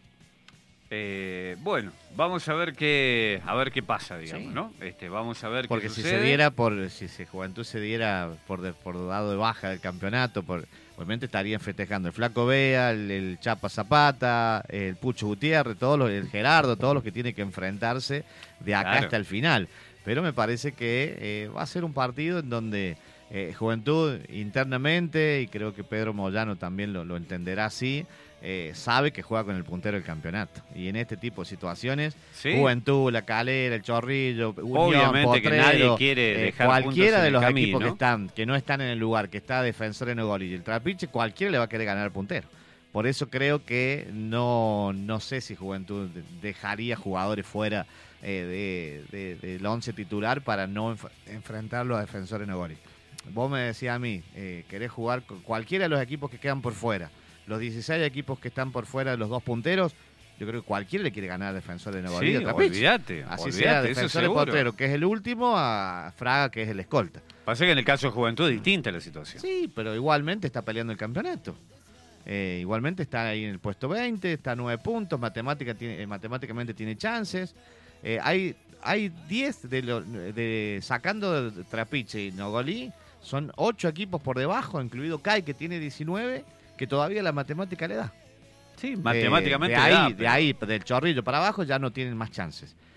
[SPEAKER 1] Eh, bueno, vamos a ver qué a ver qué pasa, digamos,
[SPEAKER 2] Sí.
[SPEAKER 1] ¿no? Este, vamos a ver
[SPEAKER 2] Porque
[SPEAKER 1] qué
[SPEAKER 2] si
[SPEAKER 1] sucede.
[SPEAKER 2] se diera por, si se Juventud se diera por, de- por dado de baja del campeonato, por, obviamente estarían festejando el Flaco Bea, el, el Chapa Zapata, el Pucho Gutiérrez, todos los, el Gerardo, todos los que tienen que enfrentarse de acá
[SPEAKER 1] Claro.
[SPEAKER 2] hasta el final. Pero me parece que eh, va a ser un partido en donde eh, Juventud internamente, y creo que Pedro Moyano también lo, lo entenderá así, eh, sabe que juega con el puntero del campeonato. Y en este tipo de situaciones,
[SPEAKER 1] Sí.
[SPEAKER 2] Juventud, La Calera, el Chorrillo, Unión,
[SPEAKER 1] Obviamente que
[SPEAKER 2] Potrero,
[SPEAKER 1] nadie quiere
[SPEAKER 2] eh,
[SPEAKER 1] dejar
[SPEAKER 2] cualquiera
[SPEAKER 1] puntos en
[SPEAKER 2] de
[SPEAKER 1] el
[SPEAKER 2] los
[SPEAKER 1] camino,
[SPEAKER 2] equipos que
[SPEAKER 1] ¿no?
[SPEAKER 2] están, que no están en el lugar, que está Defensor en Nogolí y el Trapiche, cualquiera le va a querer ganar al puntero. Por eso creo que no, no sé si Juventud dejaría jugadores fuera eh, de, de- del once titular para no enf- enfrentarlo a Defensor en Nogolí. Vos me decías a mí, eh, querés jugar con cualquiera de los equipos que quedan por fuera. Los dieciséis equipos que están por fuera de los dos punteros, yo creo que cualquiera le quiere ganar a Defensor de Nogolí y
[SPEAKER 1] Sí,
[SPEAKER 2] al Trapiche.
[SPEAKER 1] olvídate,
[SPEAKER 2] Así
[SPEAKER 1] olvídate,
[SPEAKER 2] sea
[SPEAKER 1] eso
[SPEAKER 2] Defensor de
[SPEAKER 1] seguro.
[SPEAKER 2] Potrero, que es el último, a Fraga, que es el escolta.
[SPEAKER 1] Pasa que en el caso de Juventud es distinta la situación.
[SPEAKER 2] Sí, pero igualmente está peleando el campeonato. Eh, igualmente está ahí en el puesto veinte, está a nueve puntos, matemática tiene, eh, matemáticamente tiene chances. Eh, hay hay diez, de, lo- de sacando de Trapiche y Nogolí, son ocho equipos por debajo, incluido C A I, que tiene diecinueve, que todavía la matemática le da.
[SPEAKER 1] Sí,
[SPEAKER 2] Eh,
[SPEAKER 1] matemáticamente
[SPEAKER 2] de,
[SPEAKER 1] le
[SPEAKER 2] ahí,
[SPEAKER 1] da,
[SPEAKER 2] de
[SPEAKER 1] pero-
[SPEAKER 2] ahí, del Chorrillo para abajo, ya no tienen más chances.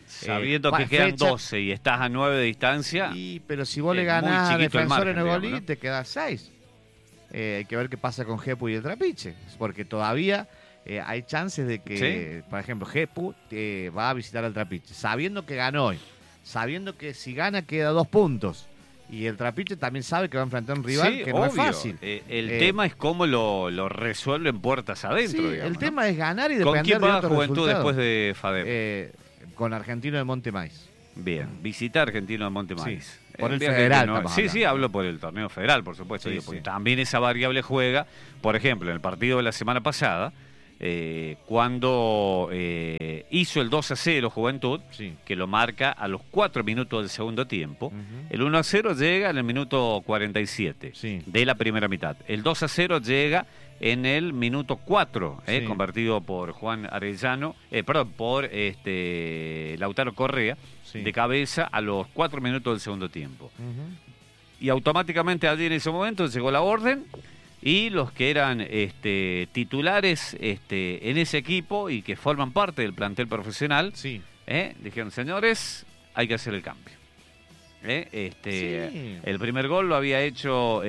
[SPEAKER 1] Sabiendo
[SPEAKER 2] eh,
[SPEAKER 1] que quedan
[SPEAKER 2] fecha,
[SPEAKER 1] doce y estás a nueve de distancia.
[SPEAKER 2] Y, pero si vos
[SPEAKER 1] es
[SPEAKER 2] le
[SPEAKER 1] muy
[SPEAKER 2] ganás a
[SPEAKER 1] chiquito el
[SPEAKER 2] Defensor
[SPEAKER 1] margen,
[SPEAKER 2] en el Bolí,
[SPEAKER 1] digamos, ¿no?
[SPEAKER 2] te quedas seis. Eh, hay que ver qué pasa con Jepu y el Trapiche. Porque todavía eh, hay chances de que,
[SPEAKER 1] ¿Sí?
[SPEAKER 2] por ejemplo, Jepu eh, va a visitar al Trapiche, sabiendo que ganó hoy, sabiendo que si gana queda dos puntos. Y el Trapiche también sabe que va a enfrentar a un rival
[SPEAKER 1] Sí,
[SPEAKER 2] que no
[SPEAKER 1] obvio.
[SPEAKER 2] es fácil.
[SPEAKER 1] Eh, el
[SPEAKER 2] Eh,
[SPEAKER 1] tema es cómo lo, lo resuelven puertas adentro.
[SPEAKER 2] Sí,
[SPEAKER 1] digamos,
[SPEAKER 2] el
[SPEAKER 1] ¿no?
[SPEAKER 2] tema es ganar y
[SPEAKER 1] ¿Con
[SPEAKER 2] depender
[SPEAKER 1] quién
[SPEAKER 2] de
[SPEAKER 1] va
[SPEAKER 2] otros
[SPEAKER 1] Juventud
[SPEAKER 2] resultados.
[SPEAKER 1] después de FADEP?
[SPEAKER 2] Eh, con Argentino de Montemais.
[SPEAKER 1] Bien, visita Argentino de Montemais.
[SPEAKER 2] Sí, por
[SPEAKER 1] Eh,
[SPEAKER 2] el
[SPEAKER 1] viaje
[SPEAKER 2] federal
[SPEAKER 1] que no-
[SPEAKER 2] estamos
[SPEAKER 1] Sí,
[SPEAKER 2] hablando.
[SPEAKER 1] sí, hablo por el torneo federal, por supuesto.
[SPEAKER 2] Sí,
[SPEAKER 1] digo, porque
[SPEAKER 2] sí.
[SPEAKER 1] también esa variable juega, por ejemplo, en el partido de la semana pasada, eh, cuando eh, hizo el dos a cero Juventud,
[SPEAKER 2] Sí.
[SPEAKER 1] que lo marca a los cuatro minutos del segundo tiempo.
[SPEAKER 2] Ujú.
[SPEAKER 1] El uno a cero llega en el minuto cuarenta y siete
[SPEAKER 2] Sí.
[SPEAKER 1] de la primera mitad. El dos a cero llega en el minuto cuatro, eh,
[SPEAKER 2] Sí.
[SPEAKER 1] convertido por Juan Arellano, eh, perdón, por este Lautaro Correa,
[SPEAKER 2] Sí.
[SPEAKER 1] de cabeza a los cuatro minutos del segundo tiempo.
[SPEAKER 2] Ujú.
[SPEAKER 1] Y automáticamente allí en ese momento llegó la orden y los que eran este, titulares este, en ese equipo y que forman parte del plantel profesional,
[SPEAKER 2] Sí.
[SPEAKER 1] eh, dijeron, señores, hay que hacer el cambio. Eh, Este,
[SPEAKER 2] Sí.
[SPEAKER 1] El primer gol lo había hecho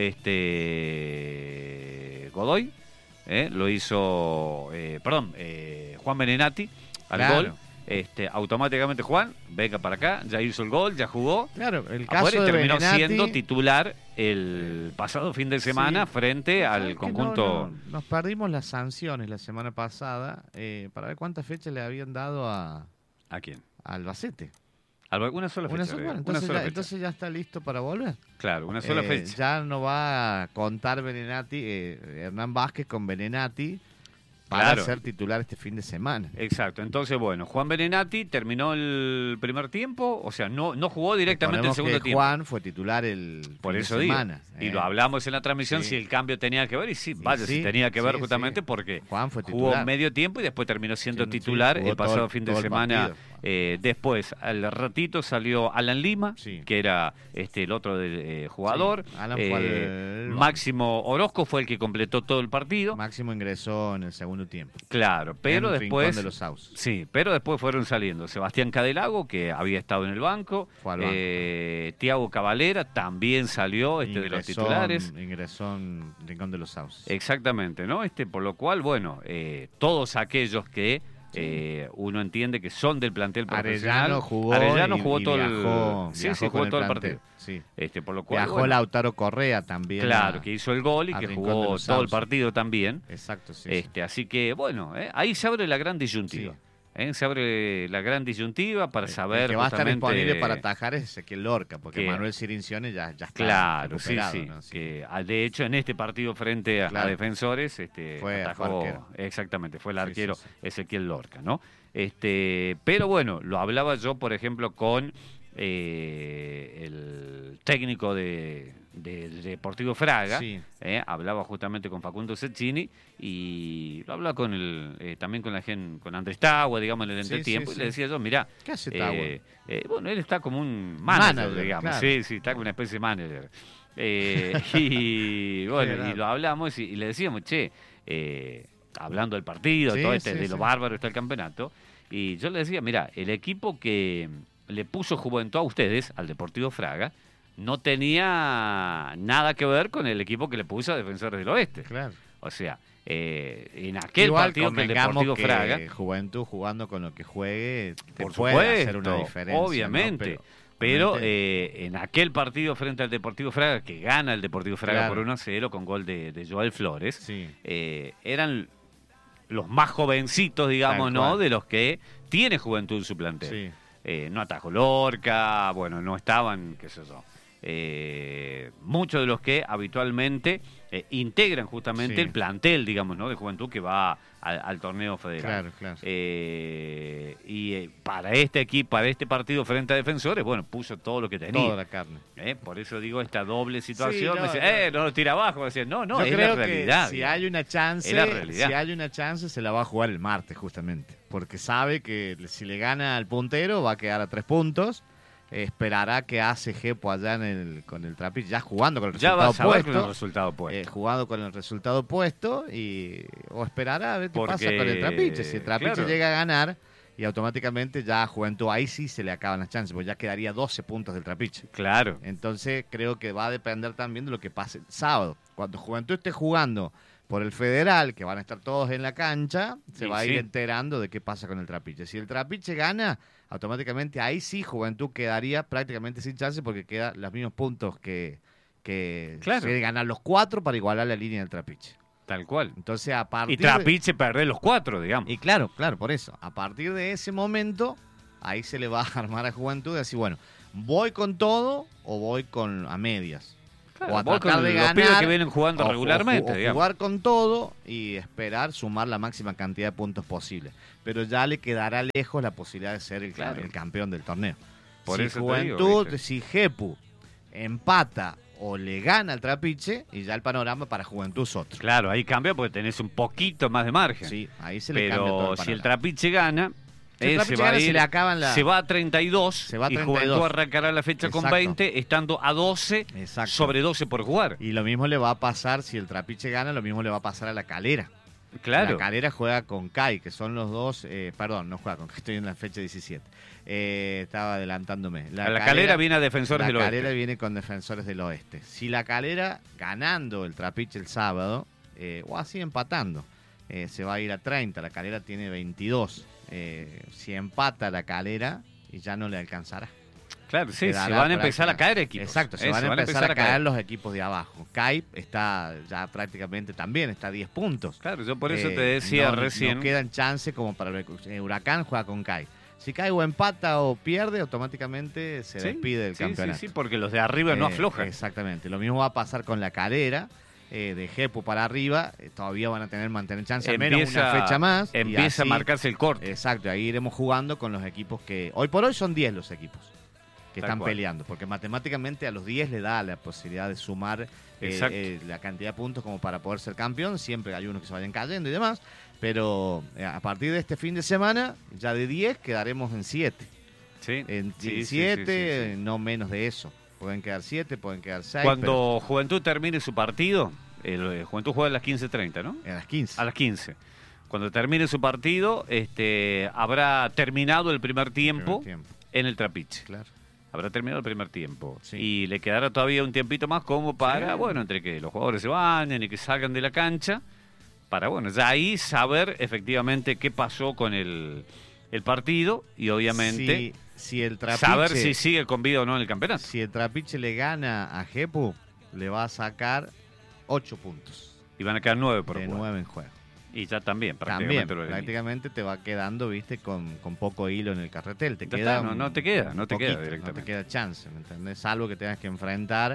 [SPEAKER 1] este, Godoy, eh, lo hizo, eh, perdón, eh, Juan Benenati al
[SPEAKER 2] Claro.
[SPEAKER 1] gol. Este, automáticamente Juan, venga para acá, ya hizo el gol, ya jugó.
[SPEAKER 2] Claro, el
[SPEAKER 1] Afuera
[SPEAKER 2] caso
[SPEAKER 1] y
[SPEAKER 2] de
[SPEAKER 1] terminó
[SPEAKER 2] Benenati,
[SPEAKER 1] siendo titular el pasado fin de semana
[SPEAKER 2] Sí.
[SPEAKER 1] frente
[SPEAKER 2] ¿sabes
[SPEAKER 1] al
[SPEAKER 2] que
[SPEAKER 1] conjunto.
[SPEAKER 2] no, no, nos perdimos las sanciones la semana pasada eh, para ver cuántas fechas le habían dado a,
[SPEAKER 1] ¿A quién?
[SPEAKER 2] a Albacete.
[SPEAKER 1] Alba- Una sola fecha.
[SPEAKER 2] Una sola,
[SPEAKER 1] Diego,
[SPEAKER 2] bueno,
[SPEAKER 1] una
[SPEAKER 2] entonces,
[SPEAKER 1] sola
[SPEAKER 2] ya,
[SPEAKER 1] fecha.
[SPEAKER 2] entonces ya está listo para volver.
[SPEAKER 1] Claro, una sola
[SPEAKER 2] Eh,
[SPEAKER 1] fecha.
[SPEAKER 2] Ya no va a contar Benenati, eh, Hernán Vázquez con Benenati para
[SPEAKER 1] Claro.
[SPEAKER 2] ser titular este fin de semana.
[SPEAKER 1] Exacto, entonces bueno, Juan Benenati terminó el primer tiempo, o sea, no, no jugó directamente el
[SPEAKER 2] Recordemos
[SPEAKER 1] segundo
[SPEAKER 2] que
[SPEAKER 1] tiempo.
[SPEAKER 2] Juan fue titular el
[SPEAKER 1] Por
[SPEAKER 2] fin
[SPEAKER 1] eso
[SPEAKER 2] de
[SPEAKER 1] digo.
[SPEAKER 2] semana.
[SPEAKER 1] Y
[SPEAKER 2] eh.
[SPEAKER 1] lo hablamos en la transmisión
[SPEAKER 2] Sí.
[SPEAKER 1] si el cambio tenía que ver, y sí, vaya,
[SPEAKER 2] sí,
[SPEAKER 1] si tenía que ver
[SPEAKER 2] sí,
[SPEAKER 1] justamente
[SPEAKER 2] sí.
[SPEAKER 1] porque
[SPEAKER 2] Juan fue
[SPEAKER 1] jugó
[SPEAKER 2] titular.
[SPEAKER 1] medio tiempo y después terminó siendo
[SPEAKER 2] Sí, sí,
[SPEAKER 1] titular
[SPEAKER 2] jugó
[SPEAKER 1] el pasado
[SPEAKER 2] todo el-
[SPEAKER 1] fin de
[SPEAKER 2] todo el
[SPEAKER 1] semana.
[SPEAKER 2] partido.
[SPEAKER 1] Eh, después, al ratito salió Alan Lima,
[SPEAKER 2] Sí.
[SPEAKER 1] que era este el otro del, eh, jugador.
[SPEAKER 2] Sí, Alan fue
[SPEAKER 1] Eh,
[SPEAKER 2] al-
[SPEAKER 1] Máximo Orozco fue el que completó todo el partido.
[SPEAKER 2] Máximo ingresó en el segundo tiempo.
[SPEAKER 1] Claro, pero
[SPEAKER 2] en
[SPEAKER 1] después.
[SPEAKER 2] Rincón de los Sauces.
[SPEAKER 1] Sí, pero después fueron saliendo Sebastián Cadelago, que había estado en el banco,
[SPEAKER 2] Fue al banco.
[SPEAKER 1] eh, Tiago Cavalera también salió este de los
[SPEAKER 2] Ingresó
[SPEAKER 1] titulares.
[SPEAKER 2] en- Ingresó en Rincón de los Sauces.
[SPEAKER 1] Exactamente, ¿no? Este, por lo cual, bueno, eh, todos aquellos que eh, uno entiende que son del plantel profesional.
[SPEAKER 2] Arellano jugó,
[SPEAKER 1] Arellano
[SPEAKER 2] y-
[SPEAKER 1] jugó
[SPEAKER 2] y
[SPEAKER 1] todo
[SPEAKER 2] viajó,
[SPEAKER 1] el. Sí,
[SPEAKER 2] viajó
[SPEAKER 1] sí,
[SPEAKER 2] con
[SPEAKER 1] jugó todo el
[SPEAKER 2] plantel.
[SPEAKER 1] partido.
[SPEAKER 2] Sí.
[SPEAKER 1] Este, por lo cual.
[SPEAKER 2] Viajó
[SPEAKER 1] bueno,
[SPEAKER 2] Lautaro Correa también.
[SPEAKER 1] claro,
[SPEAKER 2] a-
[SPEAKER 1] que hizo el gol y
[SPEAKER 2] a
[SPEAKER 1] que
[SPEAKER 2] Rincón de
[SPEAKER 1] jugó
[SPEAKER 2] los
[SPEAKER 1] todo el
[SPEAKER 2] Sauces.
[SPEAKER 1] partido también.
[SPEAKER 2] Exacto, sí.
[SPEAKER 1] Este, así que, bueno, eh, ahí se abre la gran disyuntiva.
[SPEAKER 2] Sí.
[SPEAKER 1] ¿eh? Se abre la gran disyuntiva para
[SPEAKER 2] sí.
[SPEAKER 1] saber.
[SPEAKER 2] El que va a estar
[SPEAKER 1] justamente-
[SPEAKER 2] disponible para atajar es Ezequiel Lorca, porque
[SPEAKER 1] que-
[SPEAKER 2] Manuel Cirincione ya, ya está
[SPEAKER 1] Claro, sí,
[SPEAKER 2] recuperado,
[SPEAKER 1] sí.
[SPEAKER 2] ¿no? Sí.
[SPEAKER 1] Que, ah, de hecho, en este partido frente a,
[SPEAKER 2] Claro.
[SPEAKER 1] a Defensores, este,
[SPEAKER 2] Fue-
[SPEAKER 1] atajó,
[SPEAKER 2] fue arquero.
[SPEAKER 1] exactamente, fue el
[SPEAKER 2] Sí,
[SPEAKER 1] arquero
[SPEAKER 2] sí, sí.
[SPEAKER 1] Ezequiel Lorca, ¿no? Este, pero bueno, lo hablaba yo, por ejemplo, con eh, el técnico de, de- de Deportivo Fraga,
[SPEAKER 2] Sí.
[SPEAKER 1] eh, hablaba justamente con Facundo Cecchini y lo hablaba con el, eh, también con la gente, con Andrés Tagua, digamos, en el
[SPEAKER 2] Sí,
[SPEAKER 1] entretiempo,
[SPEAKER 2] sí,
[SPEAKER 1] y le
[SPEAKER 2] sí.
[SPEAKER 1] decía yo, mirá,
[SPEAKER 2] ¿Qué hace Tagua?
[SPEAKER 1] eh, eh, bueno, él está como un manager,
[SPEAKER 2] Manager,
[SPEAKER 1] digamos,
[SPEAKER 2] claro.
[SPEAKER 1] sí, sí, está como una especie de manager. Eh, y bueno,
[SPEAKER 2] Claro.
[SPEAKER 1] y lo hablamos y, y le decíamos, che, eh, hablando del partido,
[SPEAKER 2] Sí,
[SPEAKER 1] todo este,
[SPEAKER 2] sí,
[SPEAKER 1] de
[SPEAKER 2] sí.
[SPEAKER 1] lo bárbaro está el campeonato, y yo le decía, mira, el equipo que le puso Juventud a ustedes, al Deportivo Fraga, no tenía nada que ver con el equipo que le puso a Defensores del Oeste.
[SPEAKER 2] Claro.
[SPEAKER 1] O sea, eh, en aquel
[SPEAKER 2] Igual
[SPEAKER 1] partido que el
[SPEAKER 2] convengamos
[SPEAKER 1] Deportivo
[SPEAKER 2] que
[SPEAKER 1] Fraga,
[SPEAKER 2] Juventud jugando con lo que juegue te
[SPEAKER 1] por
[SPEAKER 2] puede
[SPEAKER 1] supuesto,
[SPEAKER 2] hacer una diferencia. ¿no?
[SPEAKER 1] obviamente.
[SPEAKER 2] Pero,
[SPEAKER 1] Pero
[SPEAKER 2] obviamente,
[SPEAKER 1] eh, en aquel partido frente al Deportivo Fraga, que gana el Deportivo Fraga
[SPEAKER 2] Claro.
[SPEAKER 1] por uno a cero con gol de, de Joel Flores,
[SPEAKER 2] sí.
[SPEAKER 1] eh, eran los más jovencitos, digamos,
[SPEAKER 2] Tal
[SPEAKER 1] ¿no?
[SPEAKER 2] cual.
[SPEAKER 1] De los que tiene Juventud en su plantel.
[SPEAKER 2] Sí.
[SPEAKER 1] Eh, no atajó Lorca, bueno, no estaban, qué sé yo. Eh, muchos de los que habitualmente eh, integran justamente
[SPEAKER 2] Sí.
[SPEAKER 1] el plantel, digamos, ¿no? De Juventud que va al, al torneo federal.
[SPEAKER 2] Claro, claro.
[SPEAKER 1] Eh, y eh, para este equipo, para este partido frente a Defensores, bueno, puso todo lo que tenía.
[SPEAKER 2] Toda la carne.
[SPEAKER 1] Eh, por eso digo esta doble situación.
[SPEAKER 2] Sí, no,
[SPEAKER 1] me decía,
[SPEAKER 2] no.
[SPEAKER 1] eh, no lo tira abajo. Me decía, no, no,
[SPEAKER 2] Yo
[SPEAKER 1] es
[SPEAKER 2] creo
[SPEAKER 1] la realidad.
[SPEAKER 2] que si
[SPEAKER 1] digamos.
[SPEAKER 2] hay una chance,
[SPEAKER 1] Es la realidad.
[SPEAKER 2] si hay una chance se la va a jugar el martes justamente, porque sabe que si le gana al puntero va a quedar a tres puntos. Eh, esperará que hace Jepo allá en el, con el Trapiche, ya jugando con el
[SPEAKER 1] Ya
[SPEAKER 2] resultado
[SPEAKER 1] vas a ver con el
[SPEAKER 2] puesto,
[SPEAKER 1] resultado puesto.
[SPEAKER 2] eh, jugando con el resultado puesto y o esperará a ver qué
[SPEAKER 1] Porque,
[SPEAKER 2] pasa con el Trapiche. Si el Trapiche
[SPEAKER 1] claro.
[SPEAKER 2] llega a ganar y automáticamente ya a Juventud ahí sí se le acaban las chances, porque ya quedaría doce puntos del Trapiche.
[SPEAKER 1] Claro.
[SPEAKER 2] Entonces creo que va a depender también de lo que pase el sábado. Cuando Juventud esté jugando por el Federal, que van a estar todos en la cancha, se
[SPEAKER 1] Y
[SPEAKER 2] va a
[SPEAKER 1] sí.
[SPEAKER 2] ir enterando de qué pasa con el Trapiche. Si el Trapiche gana, automáticamente ahí sí Juventud quedaría prácticamente sin chance porque quedan los mismos puntos que, que
[SPEAKER 1] Claro.
[SPEAKER 2] se debe ganar los cuatro para igualar la línea del Trapiche.
[SPEAKER 1] Tal cual.
[SPEAKER 2] Entonces a partir
[SPEAKER 1] Y Trapiche perder los cuatro, digamos.
[SPEAKER 2] y claro, claro, por eso. A partir de ese momento, ahí se le va a armar a Juventud y decir, bueno, ¿voy con todo o voy con a medias?
[SPEAKER 1] Claro,
[SPEAKER 2] o a
[SPEAKER 1] vos
[SPEAKER 2] tratar
[SPEAKER 1] con
[SPEAKER 2] de
[SPEAKER 1] los
[SPEAKER 2] ganar,
[SPEAKER 1] pibes que vienen jugando
[SPEAKER 2] o- o-
[SPEAKER 1] regularmente,
[SPEAKER 2] o,
[SPEAKER 1] digamos.
[SPEAKER 2] jugar con todo y esperar sumar la máxima cantidad de puntos posible. Pero ya le quedará lejos la posibilidad de ser el,
[SPEAKER 1] Claro.
[SPEAKER 2] el campeón del torneo.
[SPEAKER 1] Por
[SPEAKER 2] si
[SPEAKER 1] eso te digo,
[SPEAKER 2] Juventud,
[SPEAKER 1] ¿viste?
[SPEAKER 2] si Jepu empata o le gana al Trapiche, y ya el panorama para Juventud es otro.
[SPEAKER 1] Claro, ahí cambia porque tenés un poquito más de margen.
[SPEAKER 2] Sí, ahí se le cambia todo
[SPEAKER 1] Pero
[SPEAKER 2] el
[SPEAKER 1] si el
[SPEAKER 2] panorama.
[SPEAKER 1] Trapiche gana,
[SPEAKER 2] Si el
[SPEAKER 1] ese
[SPEAKER 2] Trapiche
[SPEAKER 1] va a
[SPEAKER 2] gana, se
[SPEAKER 1] ir-
[SPEAKER 2] le acaban la-
[SPEAKER 1] se va a treinta y dos
[SPEAKER 2] Se va a
[SPEAKER 1] y
[SPEAKER 2] treinta y dos.
[SPEAKER 1] Juventud arrancará la fecha con
[SPEAKER 2] Exacto.
[SPEAKER 1] veinte, estando a doce
[SPEAKER 2] Exacto.
[SPEAKER 1] sobre doce por jugar.
[SPEAKER 2] Y lo mismo le va a pasar, si el Trapiche gana, lo mismo le va a pasar a la Calera.
[SPEAKER 1] Claro.
[SPEAKER 2] La Calera juega con Kai, que son los dos, eh, perdón, no juega con Kai, estoy en la fecha diecisiete. Eh, estaba adelantándome.
[SPEAKER 1] La, Calera viene a Defensores
[SPEAKER 2] La
[SPEAKER 1] del Oeste.
[SPEAKER 2] Calera viene con Defensores del Oeste. Si la Calera, ganando el Trapiche el sábado, eh, o así empatando, eh, se va a ir a treinta. La Calera tiene veintidós. Eh, si empata la Calera, y ya no le alcanzará.
[SPEAKER 1] Claro, sí, se
[SPEAKER 2] Quedará
[SPEAKER 1] van a empezar a
[SPEAKER 2] práctica-
[SPEAKER 1] caer equipos.
[SPEAKER 2] Exacto, se
[SPEAKER 1] Eso,
[SPEAKER 2] van a empezar a caer los equipos de abajo. Kai está ya prácticamente también, está a diez puntos.
[SPEAKER 1] Claro, yo por eso
[SPEAKER 2] Eh,
[SPEAKER 1] te decía
[SPEAKER 2] no-
[SPEAKER 1] recién.
[SPEAKER 2] No quedan chance como para el eh, Huracán juega con Kai. Si Kai o empata o pierde, automáticamente se
[SPEAKER 1] Sí,
[SPEAKER 2] despide del
[SPEAKER 1] sí,
[SPEAKER 2] campeonato.
[SPEAKER 1] Sí, sí, porque los de arriba no
[SPEAKER 2] Eh,
[SPEAKER 1] aflojan.
[SPEAKER 2] Exactamente. Lo mismo va a pasar con la Calera. Eh, de Jepu para arriba, eh, todavía van a tener mantener chance al menos una fecha más. y
[SPEAKER 1] Empieza
[SPEAKER 2] así-
[SPEAKER 1] a marcarse el corte.
[SPEAKER 2] Exacto, ahí iremos jugando con los equipos que... Hoy por hoy son diez los equipos que
[SPEAKER 1] Tal
[SPEAKER 2] están
[SPEAKER 1] cual.
[SPEAKER 2] peleando, porque matemáticamente a los diez le da la posibilidad de sumar eh,
[SPEAKER 1] Exacto.
[SPEAKER 2] eh, la cantidad de puntos como para poder ser campeón. Siempre hay unos que se vayan cayendo y demás, pero eh, a partir de este fin de semana, ya de diez quedaremos en siete.
[SPEAKER 1] Sí,
[SPEAKER 2] En
[SPEAKER 1] sí, sí,
[SPEAKER 2] siete,
[SPEAKER 1] sí, sí, sí.
[SPEAKER 2] no menos de eso. Pueden quedar siete, pueden quedar seis.
[SPEAKER 1] Cuando Juventud termine su partido, el eh, Juventud juega a las quince treinta, ¿no?
[SPEAKER 2] pero a las quince.
[SPEAKER 1] A las quince. Cuando termine su partido, este, habrá terminado el primer tiempo,
[SPEAKER 2] Primer tiempo,
[SPEAKER 1] en el Trapiche.
[SPEAKER 2] claro.
[SPEAKER 1] Habrá terminado el primer tiempo.
[SPEAKER 2] Sí.
[SPEAKER 1] Y le quedará todavía un tiempito más como para,
[SPEAKER 2] Sí.
[SPEAKER 1] bueno, entre que los jugadores se bañen y que salgan de la cancha, para, bueno, ya ahí saber efectivamente qué pasó con el, el partido y obviamente
[SPEAKER 2] Si, si el Trapiche,
[SPEAKER 1] saber si sigue con vida o no en el campeonato.
[SPEAKER 2] si el Trapiche le gana a Jepu, le va a sacar ocho puntos.
[SPEAKER 1] Y van a quedar nueve por
[SPEAKER 2] de
[SPEAKER 1] jugar.
[SPEAKER 2] nueve en juego.
[SPEAKER 1] Y ya también,
[SPEAKER 2] También,
[SPEAKER 1] prácticamente. lo elimina.
[SPEAKER 2] prácticamente te va quedando, viste, con, con poco hilo en el carretel. Te
[SPEAKER 1] Ya
[SPEAKER 2] queda
[SPEAKER 1] está, no-
[SPEAKER 2] un
[SPEAKER 1] no te queda, no te queda
[SPEAKER 2] poquito,
[SPEAKER 1] directamente.
[SPEAKER 2] No te queda chance, ¿me entendés? Salvo que tengas que enfrentar